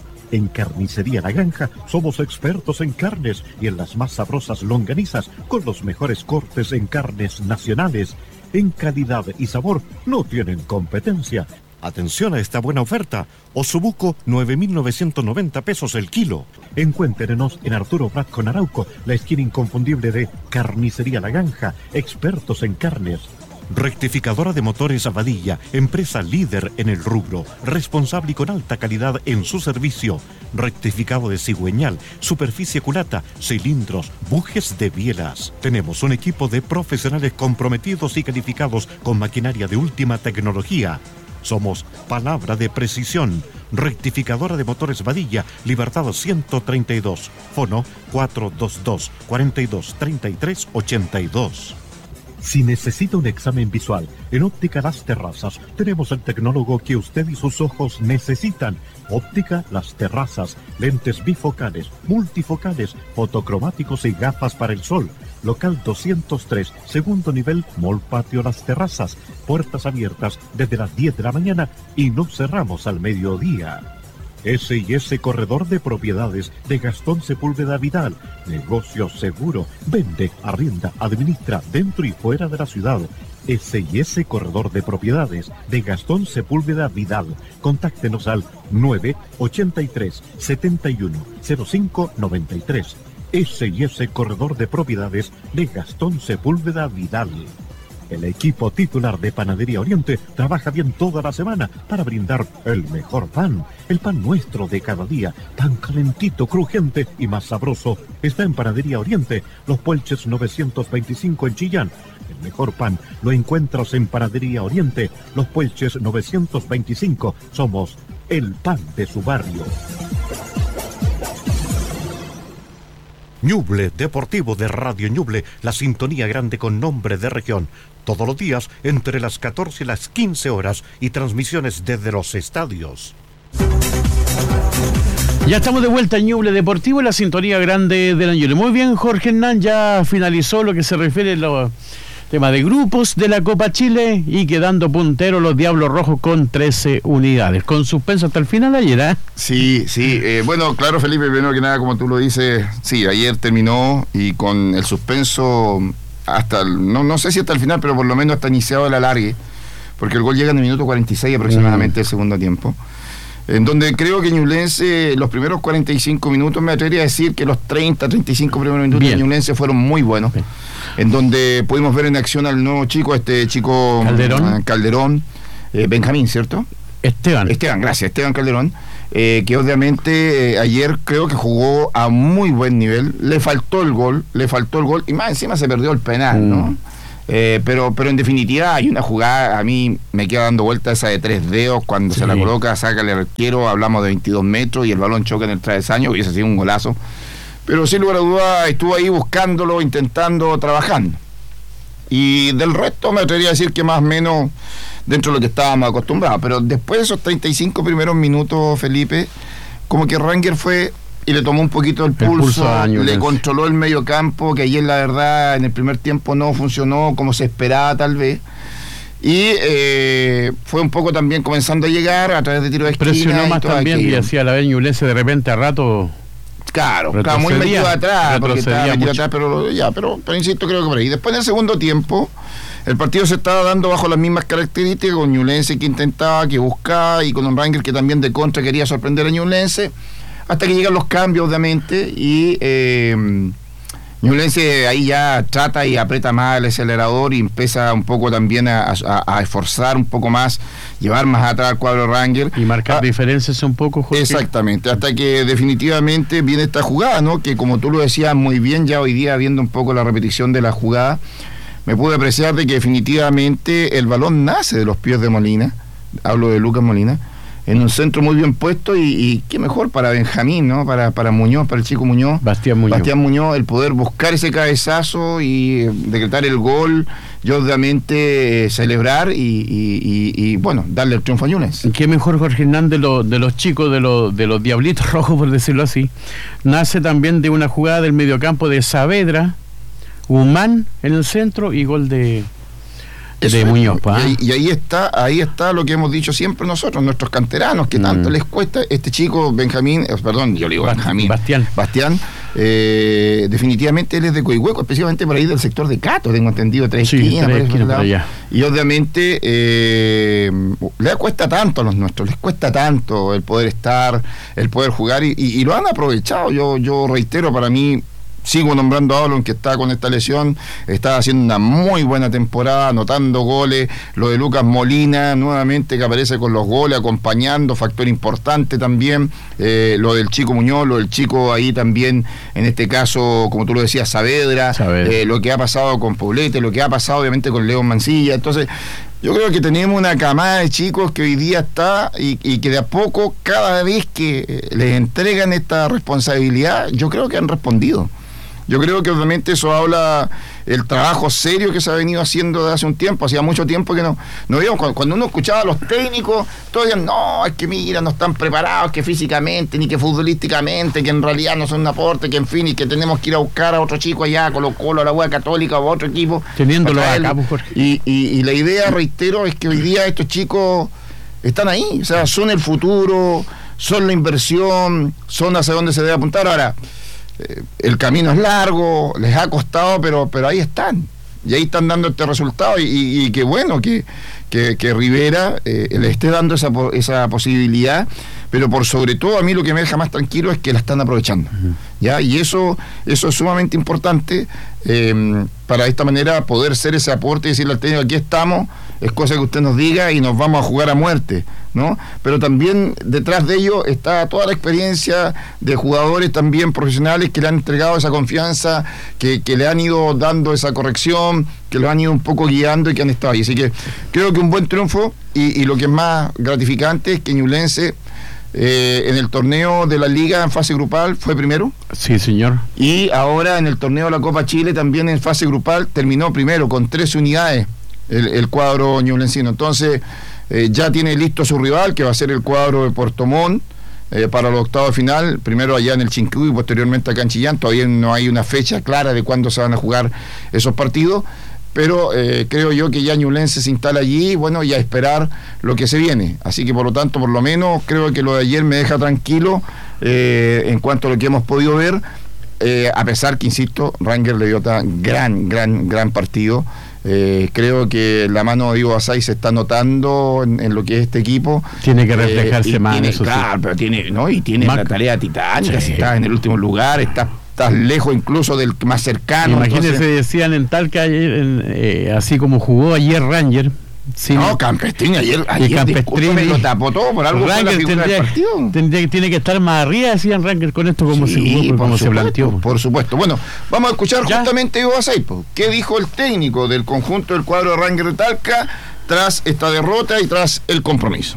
En Carnicería La Granja somos expertos en carnes y en las más sabrosas longanizas con los mejores cortes en carnes nacionales. En calidad y sabor no tienen competencia. Atención a esta buena oferta. Osobuco, nueve mil novecientos noventa pesos el kilo. Encuéntrenos en Arturo Prat con Arauco, la esquina inconfundible de Carnicería La Granja, expertos en carnes. Rectificadora de motores Abadilla, empresa líder en el rubro, responsable y con alta calidad en su servicio. Rectificado de cigüeñal, superficie culata, cilindros, bujes de bielas. Tenemos un equipo de profesionales comprometidos y calificados con maquinaria de última tecnología. Somos palabra de precisión. Rectificadora de motores Badilla, Libertad ciento treinta y dos, fono cuatro dos dos, cuarenta y dos, treinta y tres, ochenta y dos. Si necesita un examen visual, en Óptica Las Terrazas tenemos el tecnólogo que usted y sus ojos necesitan. Óptica Las Terrazas, lentes bifocales, multifocales, fotocromáticos y gafas para el sol. Local doscientos tres, segundo nivel, Mall Patio Las Terrazas. Puertas abiertas desde las diez de la mañana y no cerramos al mediodía. S y S Corredor de Propiedades de Gastón Sepúlveda Vidal. Negocio seguro. Vende, arrienda, administra dentro y fuera de la ciudad. S y S Corredor de Propiedades de Gastón Sepúlveda Vidal. Contáctenos al nueve ochenta y tres, setenta y uno, cero cinco noventa y tres. S y S Corredor de Propiedades de Gastón Sepúlveda Vidal. El equipo titular de Panadería Oriente trabaja bien toda la semana para brindar el mejor pan. El pan nuestro de cada día, tan calentito, crujiente y más sabroso, está en Panadería Oriente, Los Puelches novecientos veinticinco en Chillán. El mejor pan lo encuentras en Panadería Oriente, Los Puelches novecientos veinticinco. Somos el pan de su barrio. Ñuble Deportivo de Radio Ñuble, la sintonía grande con nombre de región. Todos los días entre las catorce y las quince horas y transmisiones desde los estadios. Ya estamos de vuelta en Ñuble Deportivo, la sintonía grande de la Ñuble. Muy bien, Jorge Hernán, ya finalizó lo que se refiere a los temas de grupos de la Copa Chile y quedando puntero los Diablos Rojos con trece unidades. Con suspenso hasta el final ayer, ¿eh? Sí, sí. Eh, bueno, claro, Felipe, primero que nada, como tú lo dices, sí, ayer terminó y con el suspenso hasta, el, no, no sé si hasta el final, pero por lo menos hasta iniciado el alargue, porque el gol llega en el minuto cuarenta y seis aproximadamente del segundo tiempo. en donde creo que Ñublense, los primeros cuarenta y cinco minutos, me atrevería a decir que los treinta, treinta y cinco primeros minutos Bien. de Ñublense fueron muy buenos, Bien. en donde pudimos ver en acción al nuevo chico, este chico Calderón, Calderón eh, Benjamín, ¿cierto? Esteban. Esteban, gracias, Esteban Calderón, eh, que obviamente eh, ayer creo que jugó a muy buen nivel, le faltó el gol, le faltó el gol, y más encima se perdió el penal, mm. ¿no? Eh, pero, pero en definitiva hay una jugada, a mí me queda dando vuelta esa de tres dedos, cuando sí. se la coloca, saca el arquero, hablamos de veintidós metros y el balón choca en el travesaño, hubiese sido un golazo. Pero sin lugar a duda estuvo ahí buscándolo, intentando, trabajando. Y del resto me atrevería a decir que más o menos dentro de lo que estábamos acostumbrados. Pero después de esos treinta y cinco primeros minutos, Felipe, como que Ranger fue y le tomó un poquito el pulso, el pulso le controló el medio campo, que ayer la verdad en el primer tiempo no funcionó como se esperaba tal vez. Y eh, fue un poco también comenzando a llegar a través de tiros de esquina. Presionó más también y hacía la vez Ñublense de repente a rato. Claro, estaba muy metido atrás, porque estaba metido atrás, pero ya, pero, pero insisto, creo que por ahí. Después en el segundo tiempo, el partido se estaba dando bajo las mismas características, con Ñublense que intentaba, que buscaba, y con un Ranger que también de contra quería sorprender a Ñublense, hasta que llegan los cambios, obviamente, y eh, Ñublense ahí ya trata y aprieta más el acelerador y empieza un poco también a, a, a esforzar un poco más, llevar más atrás al cuadro Ranger. Y marcar ah, diferencias un poco, Jorge. Exactamente, hasta que definitivamente viene esta jugada, ¿no? Que como tú lo decías muy bien, ya hoy día viendo un poco la repetición de la jugada, me pude apreciar de que definitivamente el balón nace de los pies de Molina, hablo de Lucas Molina, en un centro muy bien puesto y, y qué mejor para Benjamín, ¿no? Para, para Muñoz, para el chico Muñoz. Bastián Muñoz. Bastián Muñoz, el poder buscar ese cabezazo y decretar el gol, y obviamente eh, celebrar y, y, y, y, bueno, darle el triunfo a Ñublense. Qué mejor, Jorge Hernández, de, lo, de los chicos, de, lo, de los Diablitos Rojos, por decirlo así. Nace también de una jugada del mediocampo de Saavedra, Humán en el centro y gol de... Eso de Muñoz, y, ahí, y ahí está, ahí está lo que hemos dicho siempre nosotros, nuestros canteranos, que mm. tanto les cuesta. Este chico Benjamín, eh, perdón, yo le digo Benjamín, Bastián, Bastián eh, definitivamente él es de Coihueco, especialmente por ahí del sector de Cato, tengo entendido, tres sí, esquinas, tres esquinas por allá. Y obviamente eh, le cuesta tanto a los nuestros, les cuesta tanto el poder estar, el poder jugar, y, y, y lo han aprovechado. Yo, yo reitero, para mí, sigo nombrando a Aulon, que está con esta lesión, está haciendo una muy buena temporada, anotando goles. Lo de Lucas Molina, nuevamente, que aparece con los goles, acompañando, factor importante también. Eh, lo del chico Muñoz, lo del chico ahí también, en este caso, como tú lo decías, Saavedra, Saavedra. Eh, lo que ha pasado con Poblete, lo que ha pasado obviamente con León Mancilla. Entonces, yo creo que tenemos una camada de chicos que hoy día está y, y que de a poco, cada vez que les entregan esta responsabilidad, yo creo que han respondido. Yo creo que obviamente eso habla el trabajo serio que se ha venido haciendo desde hace un tiempo. Hacía mucho tiempo que no, no veíamos, cuando, cuando uno escuchaba a los técnicos, todos decían, no, es que mira, no están preparados, que físicamente, ni que futbolísticamente, que en realidad no son un aporte, que en fin, y que tenemos que ir a buscar a otro chico allá, a Colo Colo, a la Hueá Católica o a otro equipo. Teniéndolo acá, Jorge. Y, y, y la idea, reitero, es que hoy día estos chicos están ahí, o sea, son el futuro, son la inversión, son hacia dónde se debe apuntar. Ahora, el camino es largo, les ha costado, pero pero ahí están, y ahí están dando este resultado, y, y, y qué bueno que, que, que Rivera eh, le esté dando esa, esa posibilidad, pero por sobre todo a mí lo que me deja más tranquilo es que la están aprovechando, uh-huh. ¿ya? Y eso, eso es sumamente importante, eh, para de esta manera poder ser ese aporte y decirle al técnico, aquí estamos, es cosa que usted nos diga y nos vamos a jugar a muerte, ¿no? Pero también detrás de ello está toda la experiencia de jugadores también profesionales que le han entregado esa confianza, que, que le han ido dando esa corrección, que lo han ido un poco guiando y que han estado ahí. Así que creo que un buen triunfo, y, y lo que es más gratificante es que Ñublense eh, en el torneo de la Liga en fase grupal fue primero. Sí, señor. Y ahora en el torneo de la Copa Chile también en fase grupal terminó primero con tres unidades el, el cuadro ñublencino. Entonces eh, ya tiene listo su rival, que va a ser el cuadro de Puerto Montt, eh, para los octavos de final, primero allá en el Chinquihue y posteriormente acá en Chillán. Todavía no hay una fecha clara de cuándo se van a jugar esos partidos, pero eh, creo yo que ya Ñublense se instala allí, bueno, y a esperar lo que se viene. Así que por lo tanto, por lo menos, creo que lo de ayer me deja tranquilo eh, en cuanto a lo que hemos podido ver, eh, a pesar que, insisto, Ranger le dio tan gran, gran, gran partido. Eh, creo que la mano de Ivo Basay se está notando en, en lo que es este equipo. Tiene que reflejarse eh, más. Tiene, eso claro, sí. pero tiene, ¿no? Y tiene Mac- la tarea titánica, sí. si estás en el último lugar, estás, estás lejos incluso del más cercano. Imagínense, entonces, decían en Talca, ayer, en, eh, así como jugó ayer Ranger. Sí, no, Campestrini ayer, ayer Campestrini lo tapó todo, por algo fue la Ranger figura tendría, del partido. tendría, tiene que estar más arriba, decían Ranger, con esto como Sí, se jugó, por como se supuesto, planteó. Por supuesto. Bueno, vamos a escuchar ¿Ya? justamente a Ivo Basay. ¿Qué dijo el técnico del conjunto del cuadro de Ranger de Talca tras esta derrota y tras el compromiso?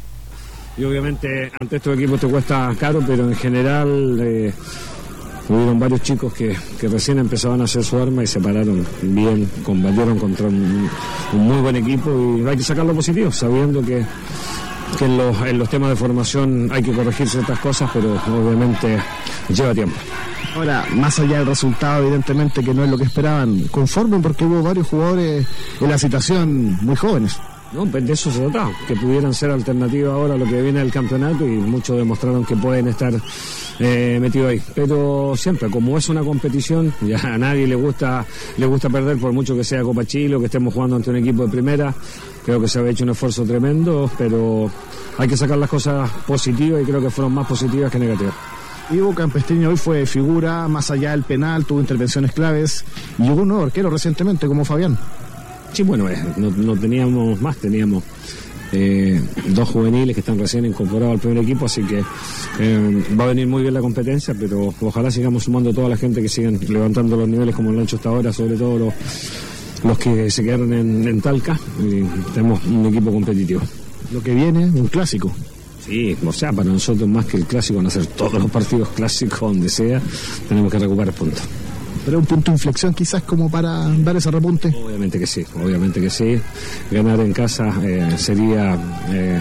Y obviamente ante estos equipos te cuesta caro, pero en general eh, hubieron varios chicos que, que recién empezaban a hacer su arma y se pararon bien, combatieron contra un, un muy buen equipo y hay que sacar lo positivo, sabiendo que, que en, los, en los temas de formación hay que corregir ciertas cosas, pero obviamente lleva tiempo. Ahora, más allá del resultado, evidentemente que no es lo que esperaban, conformen porque hubo varios jugadores en la situación muy jóvenes. No, pues de eso se trataba, que pudieran ser alternativa ahora a lo que viene del campeonato y muchos demostraron que pueden estar eh, metidos ahí. Pero siempre, como es una competición, ya a nadie le gusta le gusta perder, por mucho que sea Copa Chile o que estemos jugando ante un equipo de primera. Creo que se había hecho un esfuerzo tremendo, pero hay que sacar las cosas positivas y creo que fueron más positivas que negativas. Ivo Campestrini hoy fue figura, más allá del penal, tuvo intervenciones claves y llegó un nuevo arquero recientemente como Fabián. Sí, bueno, eh, no, no teníamos más, teníamos eh, dos juveniles que están recién incorporados al primer equipo, así que eh, va a venir muy bien la competencia, pero ojalá sigamos sumando toda la gente que sigan levantando los niveles como lo han hecho hasta ahora, sobre todo los, los que se quedaron en, en Talca, y tenemos un equipo competitivo. Lo que viene, un clásico. Sí, o sea, para nosotros más que el clásico, van a ser todos los partidos clásicos donde sea, tenemos que recuperar puntos. Pero un punto de inflexión quizás como para dar ese repunte. Obviamente que sí, obviamente que sí. Ganar en casa eh, sería, eh,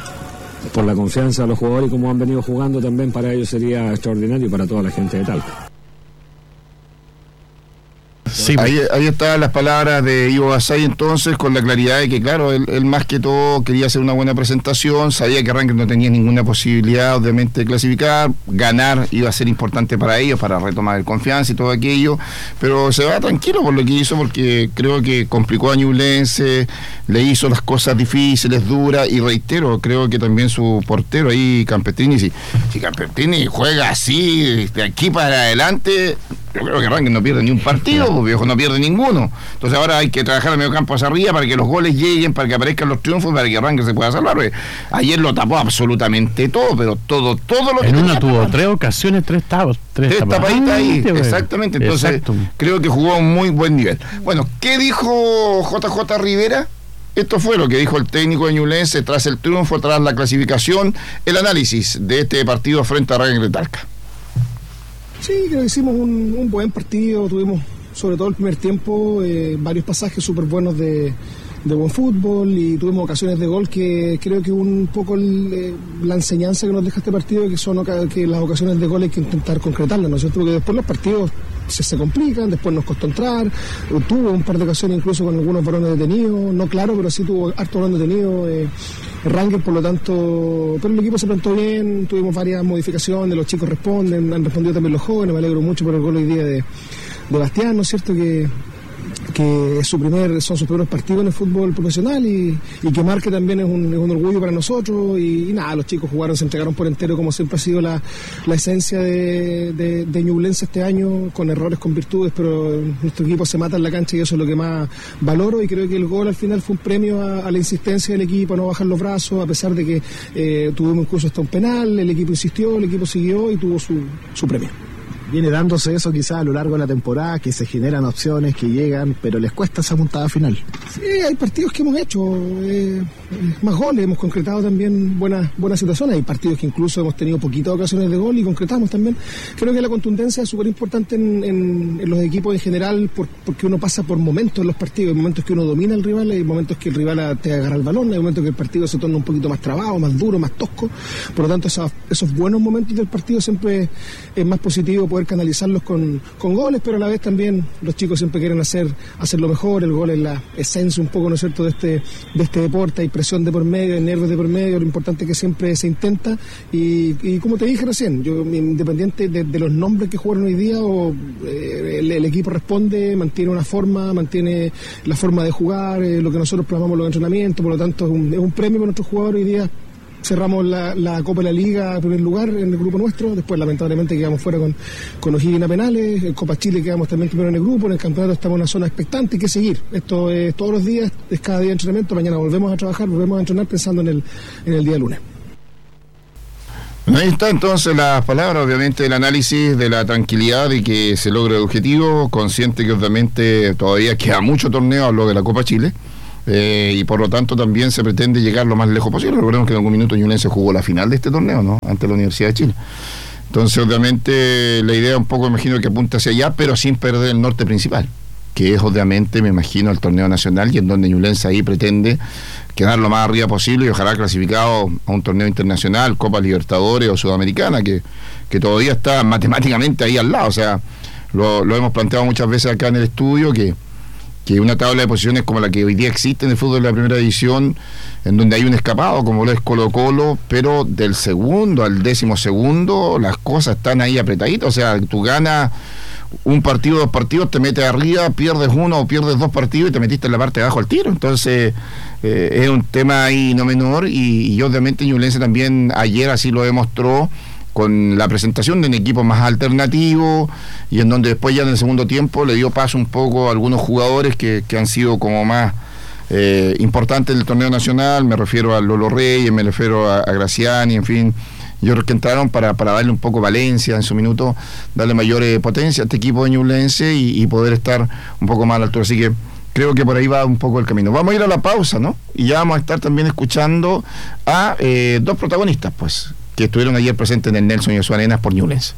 por la confianza de los jugadores y como han venido jugando también, para ellos sería extraordinario y para toda la gente de Talca. Sí, Ahí, ahí están las palabras de Ivo Basay entonces, con la claridad de que claro, él, él más que todo quería hacer una buena presentación, sabía que Ranger no tenía ninguna posibilidad obviamente de clasificar, ganar iba a ser importante para ellos, para retomar el confianza y todo aquello, pero se va tranquilo por lo que hizo, porque creo que complicó a Ñublense, le hizo las cosas difíciles, duras, y reitero, creo que también su portero ahí, Campestrini, si, si Campestrini juega así, de aquí para adelante, yo creo que Ranger no pierde ni un partido, pues, viejo, no pierde ninguno. Entonces ahora hay que trabajar el medio campo hacia arriba para que los goles lleguen, para que aparezcan los triunfos, para que Ranger se pueda salvar. Porque ayer lo tapó absolutamente todo, pero todo, todo lo que en una tenía tuvo tapado. tres ocasiones, tres tabos, tres, Tres tapaditas ahí, tapaditas, exactamente. Entonces Exacto. creo que jugó a un muy buen nivel. Bueno, ¿qué dijo J J Rivera? Esto fue lo que dijo el técnico de Ñublense tras el triunfo, tras la clasificación, el análisis de este partido frente a Ranger de Talca. Sí, creo que hicimos un, un buen partido, tuvimos sobre todo el primer tiempo eh, varios pasajes súper buenos de, de buen fútbol y tuvimos ocasiones de gol que creo que un poco el, eh, la enseñanza que nos deja este partido, que son oca- que las ocasiones de gol hay que intentar concretarlas, ¿no es cierto? Porque después los partidos se, se complican, después nos costó entrar, eh, tuvo un par de ocasiones incluso con algunos varones detenidos, no claro, pero sí tuvo harto varones detenidos. Eh, Ranger, por lo tanto, pero el equipo se plantó bien, tuvimos varias modificaciones, los chicos responden, han respondido también los jóvenes, me alegro mucho por el gol hoy día de, de Bastián, ¿no es cierto? Que, que es su primer, son sus primeros partidos en el fútbol profesional y, y que marque también es un, es un orgullo para nosotros y, y nada, los chicos jugaron, se entregaron por entero como siempre ha sido la, la esencia de, de, de Ñublense este año, con errores, con virtudes, pero nuestro equipo se mata en la cancha y eso es lo que más valoro y creo que el gol al final fue un premio a, a la insistencia del equipo, a no bajar los brazos, a pesar de que eh, tuvimos incluso hasta un penal, el equipo insistió, el equipo siguió y tuvo su, su premio. Viene dándose eso quizás a lo largo de la temporada, que se generan opciones, que llegan, pero les cuesta esa puntada final. Sí, hay partidos que hemos hecho eh, más goles, hemos concretado también buenas buenas situaciones, hay partidos que incluso hemos tenido poquitas ocasiones de gol y concretamos también. Creo que la contundencia es súper importante en, en, en los equipos en general, por, porque uno pasa por momentos en los partidos, hay momentos que uno domina al rival, hay momentos que el rival te agarra el balón, hay momentos que el partido se torna un poquito más trabado, más duro, más tosco, por lo tanto esos, esos buenos momentos del partido siempre es más positivo poder canalizarlos con, con goles, pero a la vez también los chicos siempre quieren hacer, hacer lo mejor, el gol es la esencia un poco, ¿no es cierto?, de este, de este deporte, hay presión de por medio, hay nervios de por medio, lo importante es que siempre se intenta y, y como te dije recién, yo independiente de, de los nombres que jugaron hoy día, o, eh, el, el equipo responde, mantiene una forma, mantiene la forma de jugar, eh, lo que nosotros programamos los entrenamientos, por lo tanto es un, es un premio para nuestros jugadores. Hoy día cerramos la, la Copa de la Liga en primer lugar en el grupo nuestro, después lamentablemente quedamos fuera con, con O'Higgins a penales, en Copa Chile quedamos también primero en el grupo, en el campeonato estamos en una zona expectante, hay que seguir, esto es todos los días, es cada día de entrenamiento, mañana volvemos a trabajar, volvemos a entrenar pensando en el, en el día lunes. Ahí está entonces las palabras, obviamente, del análisis, de la tranquilidad de que se logre el objetivo, consciente que obviamente todavía queda mucho torneo, hablo de la Copa Chile, eh, y por lo tanto también se pretende llegar lo más lejos posible. Recordemos que en algún minuto Ñublense jugó la final de este torneo, ¿no?, ante la Universidad de Chile. Entonces, obviamente, la idea un poco, imagino, que apunta hacia allá, pero sin perder el norte principal, que es obviamente, me imagino, el torneo nacional, y en donde Ñublense ahí pretende quedar lo más arriba posible y ojalá clasificado a un torneo internacional, Copa Libertadores o Sudamericana, que, que todavía está matemáticamente ahí al lado. O sea, lo, lo hemos planteado muchas veces acá en el estudio, que, que una tabla de posiciones como la que hoy día existe en el fútbol de la primera división, en donde hay un escapado como lo es Colo Colo, pero del segundo al décimo segundo las cosas están ahí apretaditas. O sea, tú ganas un partido, dos partidos, te metes arriba, pierdes uno o pierdes dos partidos y te metiste en la parte de abajo al tiro. Entonces eh, es un tema ahí no menor, y, y obviamente Ñublense también ayer así lo demostró con la presentación de un equipo más alternativo, y en donde después ya en el segundo tiempo le dio paso un poco a algunos jugadores que, que han sido como más eh, importantes del torneo nacional. Me refiero a Lolo Reyes, me refiero a, a Graciani, en fin. Yo creo que entraron para, para darle un poco Valencia en su minuto, darle mayor eh, potencia a este equipo de Ñublense y, y poder estar un poco más a la altura. Así que creo que por ahí va un poco el camino. Vamos a ir a la pausa, ¿no? Y ya vamos a estar también escuchando a eh, dos protagonistas, pues, que estuvieron ayer presentes en el Nelson Joshua Arenas por Ñublense.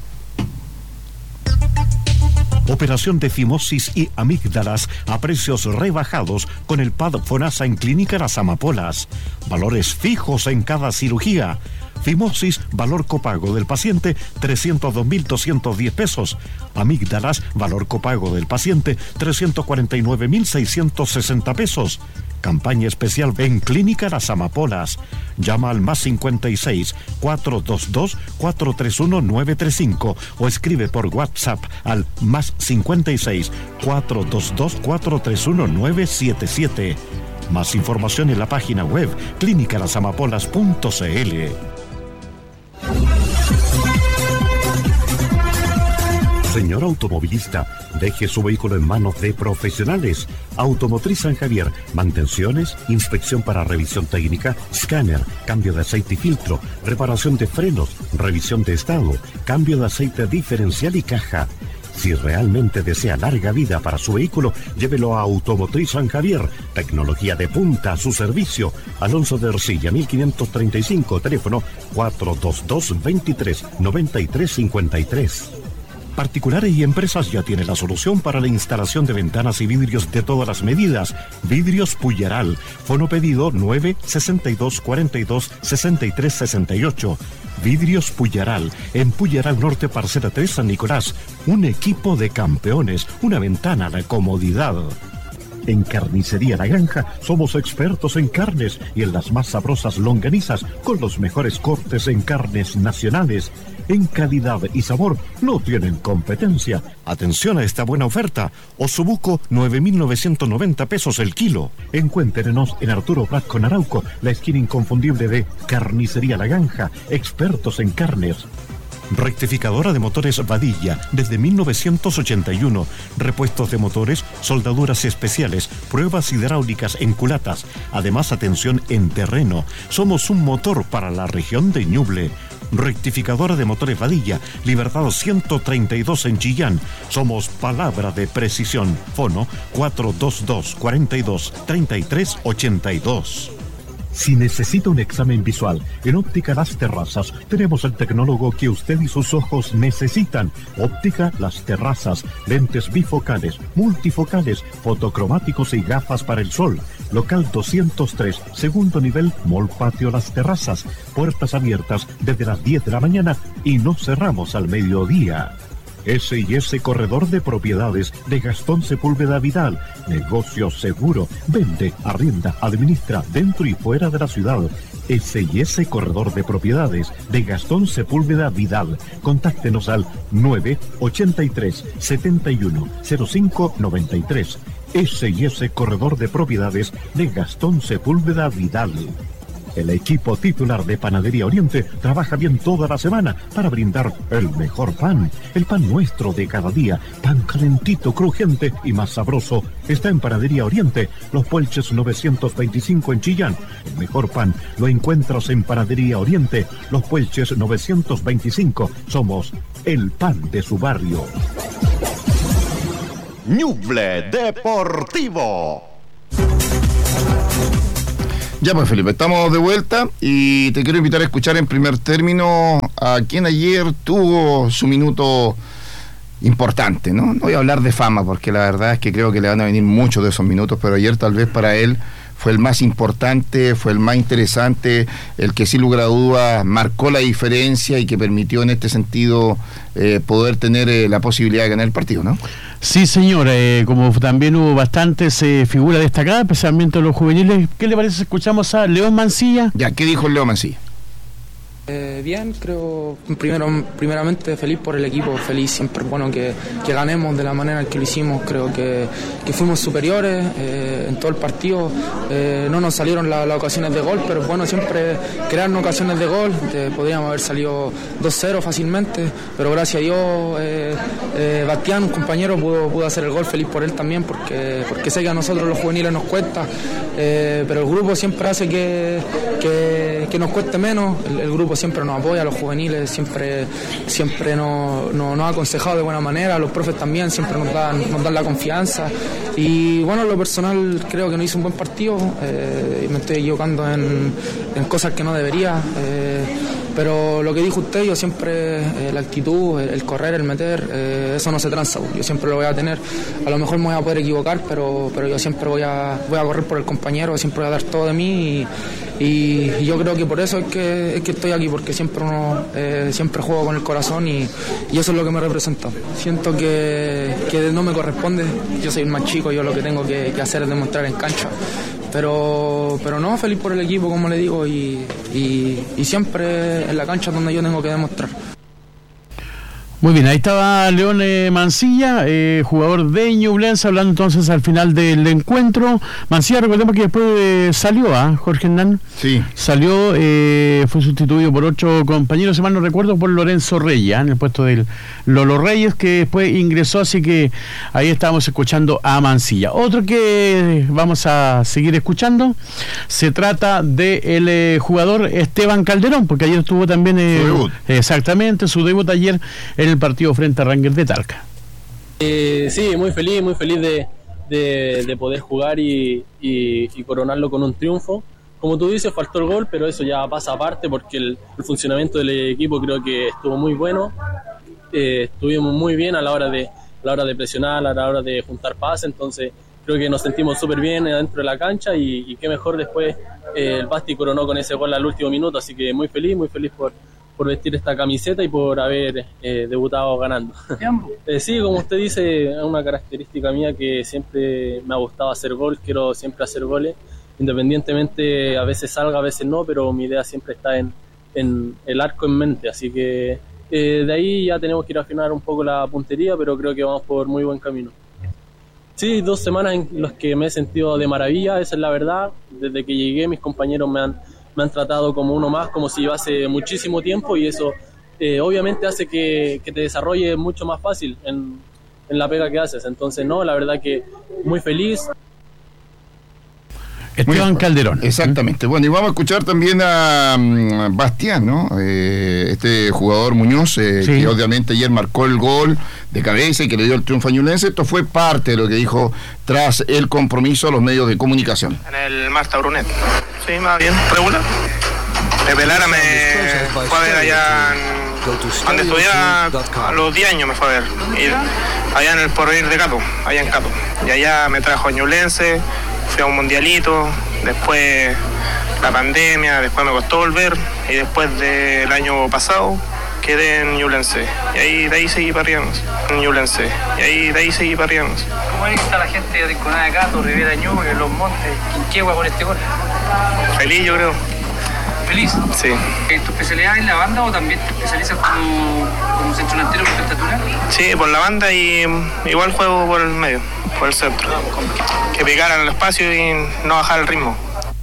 Operación de fimosis y amígdalas a precios rebajados con el P A D FONASA en Clínica Las Amapolas. Valores fijos en cada cirugía. Fimosis, valor copago del paciente, trescientos dos mil doscientos diez pesos. Amígdalas, valor copago del paciente, trescientos cuarenta y nueve mil seiscientos sesenta pesos. Campaña especial en Clínica Las Amapolas. Llama al más cincuenta y seis, cuatrocientos veintidós, cuatrocientos treinta y uno, novecientos treinta y cinco o escribe por WhatsApp al más cincuenta y seis, cuatrocientos veintidós, cuatrocientos treinta y uno, novecientos setenta y siete. Más información en la página web clínica las amapolas punto c l. Señor automovilista, deje su vehículo en manos de profesionales. Automotriz San Javier, mantenciones, inspección para revisión técnica, escáner, cambio de aceite y filtro, reparación de frenos, revisión de estado, cambio de aceite diferencial y caja. Si realmente desea larga vida para su vehículo, llévelo a Automotriz San Javier. Tecnología de punta a su servicio. Alonso de Ercilla, mil quinientos treinta y cinco, teléfono cuatro dos dos, veintitrés, noventa y tres cincuenta y tres. Particulares y empresas ya tienen la solución para la instalación de ventanas y vidrios de todas las medidas. Vidrios Puyaral. Fono pedido nueve sesenta y dos, cuarenta y dos, sesenta y tres sesenta y ocho. Vidrios Puyaral. En Puyaral Norte, Parcela tres, San Nicolás. Un equipo de campeones. Una ventana de comodidad. En Carnicería La Granja somos expertos en carnes y en las más sabrosas longanizas con los mejores cortes en carnes nacionales. En calidad y sabor no tienen competencia. Atención a esta buena oferta. Osobuco, nueve mil novecientos noventa pesos el kilo. Encuéntrenos en Arturo Prat con Arauco, la esquina inconfundible de Carnicería La Granja, expertos en carnes. Rectificadora de motores Vadilla, desde mil novecientos ochenta y uno. Repuestos de motores, soldaduras especiales, pruebas hidráulicas en culatas. Además, atención en terreno. Somos un motor para la región de Ñuble. Rectificadora de motores Vadilla, Libertad ciento treinta y dos en Chillán. Somos palabra de precisión. Fono cuatro dos dos, cuarenta y dos, treinta y tres ochenta y dos. Si necesita un examen visual, en Óptica Las Terrazas tenemos el tecnólogo que usted y sus ojos necesitan. Óptica Las Terrazas, lentes bifocales, multifocales, fotocromáticos y gafas para el sol. Local doscientos tres, segundo nivel, Mall Patio Las Terrazas. Puertas abiertas desde las diez de la mañana y no cerramos al mediodía. S y S Corredor de Propiedades de Gastón Sepúlveda Vidal. Negocio seguro. Vende, arrienda, administra dentro y fuera de la ciudad. S y S Corredor de Propiedades de Gastón Sepúlveda Vidal. Contáctenos al nueve ochenta y tres, setenta y uno, cero cinco noventa y tres. S y S Corredor de Propiedades de Gastón Sepúlveda Vidal. El equipo titular de Panadería Oriente trabaja bien toda la semana para brindar el mejor pan. El pan nuestro de cada día, pan calentito, crujiente y más sabroso. Está en Panadería Oriente, Los Puelches novecientos veinticinco en Chillán. El mejor pan lo encuentras en Panadería Oriente, Los Puelches novecientos veinticinco. Somos el pan de su barrio. Ñuble Deportivo. Ya pues, Felipe, estamos de vuelta y te quiero invitar a escuchar en primer término a quien ayer tuvo su minuto importante, ¿no? No voy a hablar de fama porque la verdad es que creo que le van a venir muchos de esos minutos, pero ayer tal vez para él fue el más importante, fue el más interesante, el que sin lugar a dudas marcó la diferencia y que permitió en este sentido eh, poder tener eh, la posibilidad de ganar el partido, ¿no? Sí, señor, eh, como también hubo bastantes eh, figuras destacadas, especialmente los juveniles. ¿Qué le parece si escuchamos a León Mancilla? Ya, ¿qué dijo León Mancilla? Eh, bien, creo, primero, primeramente feliz por el equipo, feliz, siempre bueno que, que ganemos de la manera en que lo hicimos, creo que, que fuimos superiores eh, en todo el partido, eh, no nos salieron las la ocasiones de gol, pero bueno, siempre crear ocasiones de gol, eh, podríamos haber salido dos cero fácilmente, pero gracias a Dios eh, eh, Bastián, un compañero, pudo, pudo hacer el gol, feliz por él también, porque, porque sé que a nosotros los juveniles nos cuesta, eh, pero el grupo siempre hace que, que, que nos cueste menos, el, el grupo siempre nos apoya, a los juveniles siempre, siempre nos, nos, nos ha aconsejado de buena manera, los profes también siempre nos dan, nos dan la confianza y bueno, en lo personal creo que no hice un buen partido, eh, me estoy equivocando en, en cosas que no debería, eh, pero lo que dijo usted, yo siempre, eh, la actitud, el, el correr, el meter, eh, eso no se transa, yo siempre lo voy a tener, a lo mejor me voy a poder equivocar, pero, pero yo siempre voy a, voy a correr por el compañero, siempre voy a dar todo de mí y, y yo creo que por eso es que, es que estoy aquí, porque siempre uno eh, siempre juego con el corazón y, y eso es lo que me representa. Siento que, que no me corresponde, yo soy el más chico, yo lo que tengo que, que hacer es demostrar en cancha. Pero, pero no, feliz por el equipo, como le digo, y, y, y siempre en la cancha donde yo tengo que demostrar. Muy bien, ahí estaba León eh, Mancilla, eh, jugador de Ñublense, hablando entonces al final del encuentro. Mancilla, recordemos que después eh, salió, ¿ah? ¿eh? Jorge Hernán. Sí. Salió, eh, fue sustituido por otro compañero, si mal no recuerdo, por Lorenzo Reyes, ¿eh? En el puesto del Lolo Reyes, que después ingresó, así que ahí estábamos escuchando a Mancilla. Otro que vamos a seguir escuchando, se trata del de eh, jugador Esteban Calderón, porque ayer estuvo también, eh, su debut. Exactamente, su debut ayer en el partido frente a Rangers de Talca. Eh, sí, muy feliz, muy feliz de, de, de poder jugar y, y, y coronarlo con un triunfo. Como tú dices, faltó el gol, pero eso ya pasa aparte porque el, el funcionamiento del equipo creo que estuvo muy bueno. Eh, estuvimos muy bien a la hora de, a la hora de presionar, a la hora de juntar pases, entonces creo que nos sentimos súper bien dentro de la cancha y, y qué mejor después eh, el Basti coronó con ese gol al último minuto, así que muy feliz, muy feliz por por vestir esta camiseta y por haber eh, debutado ganando. eh, sí, como usted dice, es una característica mía que siempre me ha gustado hacer gol, quiero siempre hacer goles, independientemente a veces salga, a veces no, pero mi idea siempre está en, en el arco en mente, así que eh, de ahí ya tenemos que ir a afinar un poco la puntería, pero creo que vamos por muy buen camino. Sí, dos semanas en las que me he sentido de maravilla, esa es la verdad, desde que llegué mis compañeros me han me han tratado como uno más, como si llevase muchísimo tiempo y eso eh, obviamente hace que, que te desarrolle mucho más fácil en, en la pega que haces. Entonces, no, la verdad que muy feliz. Esteban Calderón. Exactamente. Bueno, y vamos a escuchar también a um, Bastián, ¿no? Eh, este jugador Muñoz, eh, sí. que obviamente ayer marcó el gol de cabeza y que le dio el triunfo a Ñublense. Esto fue parte de lo que dijo tras el compromiso a los medios de comunicación. En el Marta Brunet. Sí, más bien, regular. Pepe Lara me fue a ver allá en, donde estudiaba a los diez años me fue a ver. Y allá en el Porvenir de Cato, allá en Cato. Y allá me trajo a Ñublense. Fui a un mundialito, después la pandemia, después me costó volver y después del año pasado quedé en Ñublense. Y ahí de ahí seguí para arriba. En Ñublense. Y ahí de ahí seguí para arriba. ¿Cómo está la gente de Rinconada de Cato, Rivera Ñuble, Los Montes, Quinquegua con este gol? Feliz, yo creo. ¿Feliz? Sí. ¿Tu especialidad es la banda o también te especializas como, como centro delantero por tu estatura? Sí, por la banda y igual juego por el medio, por el centro. Que picaran el espacio y no bajar el ritmo.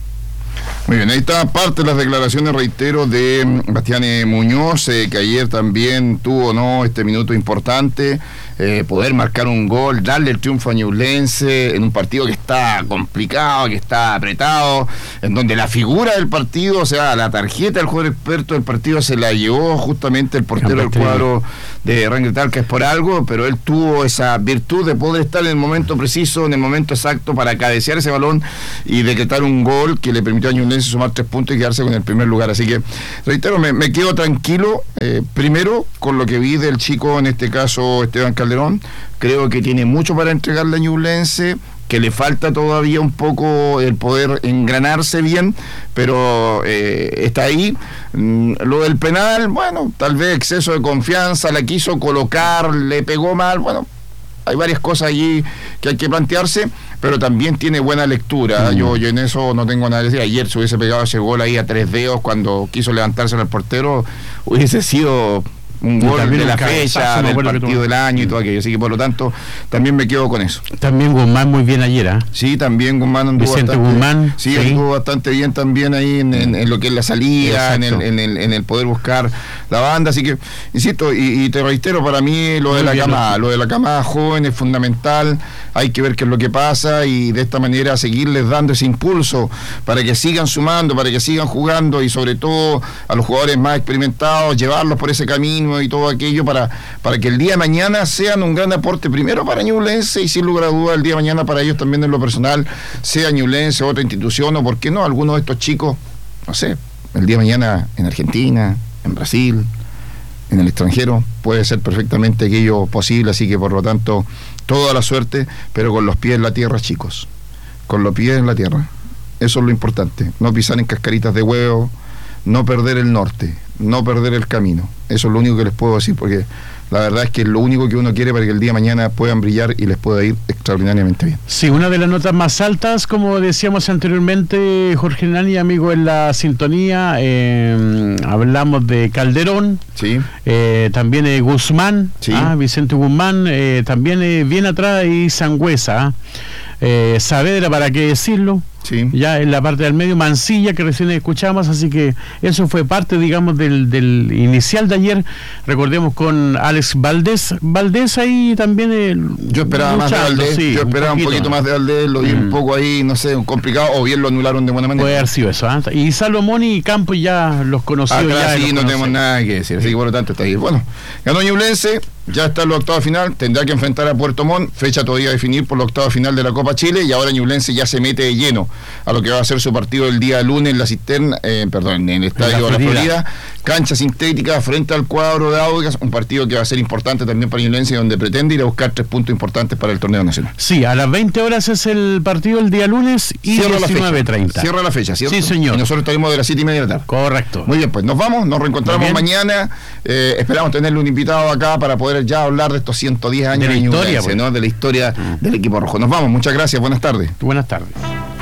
Muy bien, ahí está parte de las declaraciones, reitero, de Bastián Muñoz, eh, que ayer también tuvo, ¿no?, este minuto importante, eh, poder marcar un gol, darle el triunfo a Ñublense en un partido que está complicado, que está apretado, en donde la figura del partido, o sea, la tarjeta del jugador experto del partido se la llevó justamente el portero del cuadro de Rangel Talca, es por algo, pero él tuvo esa virtud de poder estar en el momento preciso, en el momento exacto para cabecear ese balón y decretar un gol que le permitió a Ñublense sumar tres puntos y quedarse con el primer lugar. Así que, reitero, me, me quedo tranquilo, eh, primero, con lo que vi del chico, en este caso Esteban Calderón. Creo que tiene mucho para entregarle a Ñublense, que le falta todavía un poco el poder engranarse bien, pero eh, está ahí. Mm, lo del penal, bueno, tal vez exceso de confianza, la quiso colocar, le pegó mal, bueno, hay varias cosas allí que hay que plantearse, pero también tiene buena lectura. Mm. Yo, yo en eso no tengo nada que decir. Ayer se hubiese pegado ese gol ahí a tres dedos cuando quiso levantarse al portero, hubiese sido un gol de la fecha, del partido del año y todo aquello. Así que por lo tanto, también me quedo con eso. También Guzmán muy bien ayer, ¿eh? Sí, también Guzmán anduvo Vicente bastante, Guzmán. Sí, sí, anduvo bastante bien también ahí en, en, en lo que es la salida, en el, en, el, en el poder buscar la banda. Así que, insisto, y, y te reitero, para mí lo de la camada, lo de la camada joven es fundamental. Hay que ver qué es lo que pasa y de esta manera seguirles dando ese impulso para que sigan sumando, para que sigan jugando y sobre todo a los jugadores más experimentados, llevarlos por ese camino y todo aquello para, para que el día de mañana sean un gran aporte primero para Ñublense y sin lugar a dudas el día de mañana para ellos también en lo personal, sea Ñublense, otra institución o por qué no, algunos de estos chicos, no sé, el día de mañana en Argentina, en Brasil, en el extranjero, puede ser perfectamente aquello posible, así que por lo tanto toda la suerte, pero con los pies en la tierra, chicos, con los pies en la tierra, eso es lo importante, no pisar en cascaritas de huevo, no perder el norte, no perder el camino, eso es lo único que les puedo decir, porque la verdad es que es lo único que uno quiere para que el día de mañana puedan brillar y les pueda ir extraordinariamente bien. Sí, una de las notas más altas, como decíamos anteriormente, Jorge Nani, amigo en la sintonía, eh, hablamos de Calderón, sí, eh, también eh, Guzmán, sí, ah, Vicente Guzmán, eh, también eh, bien atrás y Sangüesa, eh, Saavedra, para qué decirlo. Sí. Ya en la parte del medio, Mancilla, que recién escuchamos, así que eso fue parte, digamos, del, del inicial de ayer. Recordemos con Alex Valdés, Valdés ahí también. Eh, yo esperaba más de Valdés, sí, yo esperaba un, un poquito más de Valdés, lo vi mm. un poco ahí, no sé, complicado, o bien lo anularon de buena manera. Puede haber sido eso, ¿eh? Y Salomón y Campos ya los conocidos. Ah, ya sí, los no conocen. tenemos nada que decir, así que por lo tanto está ahí. Bueno, ganó Ñublense, ya está en los octavos final, tendrá que enfrentar a Puerto Montt, fecha todavía a definir por los octavos final de la Copa Chile, y ahora Ñublense ya se mete de lleno a lo que va a ser su partido el día lunes en la cisterna, eh, perdón, en el estadio de la Florida. Florida, cancha sintética frente al cuadro de Aucas, un partido que va a ser importante también para Ñublense, donde pretende ir a buscar tres puntos importantes para el torneo nacional. Sí, a las veinte horas es el partido el día lunes y diecinueve treinta. Cierra la fecha, ¿cierto? Sí, señor. Y nosotros estaremos de las siete y media de la tarde. Correcto. Muy bien, pues nos vamos, nos reencontramos mañana. Eh, esperamos tenerle un invitado acá para poder ya hablar de estos ciento diez años de la de historia, Ñublense, pues. ¿no? De la historia mm. del equipo rojo. Nos vamos, muchas gracias, buenas tardes. Buenas tardes.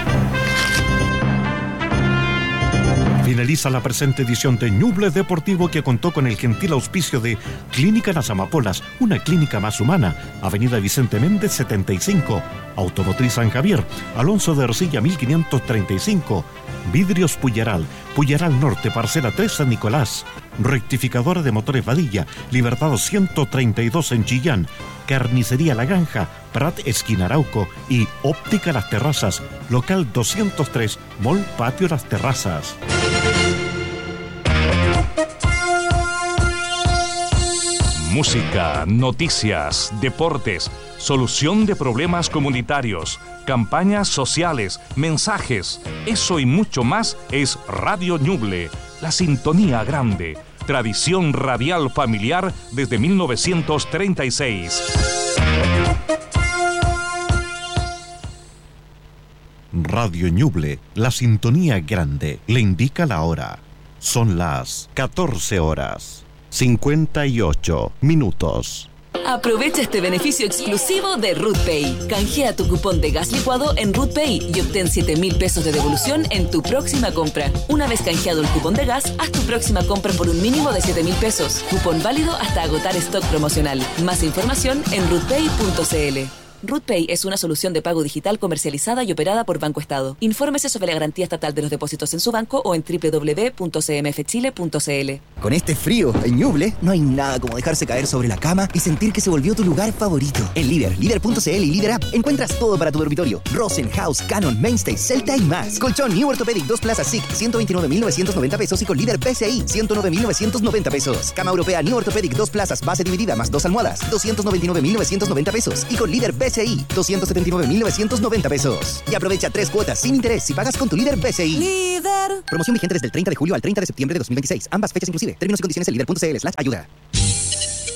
Finaliza la presente edición de Ñuble Deportivo, que contó con el gentil auspicio de Clínica Las Amapolas, una clínica más humana, Avenida Vicente Méndez setenta y cinco, Automotriz San Javier, Alonso de Ercilla mil quinientos treinta y cinco, Vidrios Puyaral, Puyaral Norte, Parcela tres San Nicolás, Rectificadora de Motores Vadilla, Libertad ciento treinta y dos en Chillán, Carnicería La Granja, Prat Esquina Arauco y Óptica Las Terrazas, local doscientos tres, Mall Patio Las Terrazas. Música, noticias, deportes, solución de problemas comunitarios, campañas sociales, mensajes, eso y mucho más es Radio Ñuble, la sintonía grande, tradición radial familiar desde mil novecientos treinta y seis. Radio Ñuble, la sintonía grande, le indica la hora. Son las catorce horas. cincuenta y ocho minutos. Aprovecha este beneficio exclusivo de RootPay. Canjea tu cupón de gas licuado en RootPay y obtén siete mil pesos de devolución en tu próxima compra. Una vez canjeado el cupón de gas, haz tu próxima compra por un mínimo de siete mil pesos. Cupón válido hasta agotar stock promocional. Más información en rootpay punto cl. RootPay es una solución de pago digital comercializada y operada por Banco Estado. Infórmese sobre la garantía estatal de los depósitos en su banco o en doble u doble u doble u punto c m f chile punto c l. Con este frío en Ñuble, no hay nada como dejarse caer sobre la cama y sentir que se volvió tu lugar favorito. En Líder, líder punto c l y Líder App encuentras todo para tu dormitorio. Rosen, House, Canon, Mainstay, Celta y más. Colchón New Orthopedic dos plazas S I C, ciento veintinueve mil novecientos noventa pesos y con Líder P C I, ciento nueve mil novecientos noventa pesos. Cama europea New Orthopedic dos plazas, base dividida más dos almohadas, doscientos noventa y nueve mil novecientos noventa pesos y con Líder P C I, doscientos setenta y nueve mil novecientos noventa pesos. Y aprovecha tres cuotas sin interés si pagas con tu Líder B C I. Líder. Promoción vigente desde el treinta de julio al treinta de septiembre de dos mil veintiséis. Ambas fechas inclusive. Términos y condiciones en líder punto c l slash ayuda.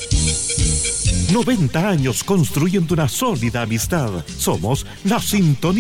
noventa años construyendo una sólida amistad. Somos la sintonía.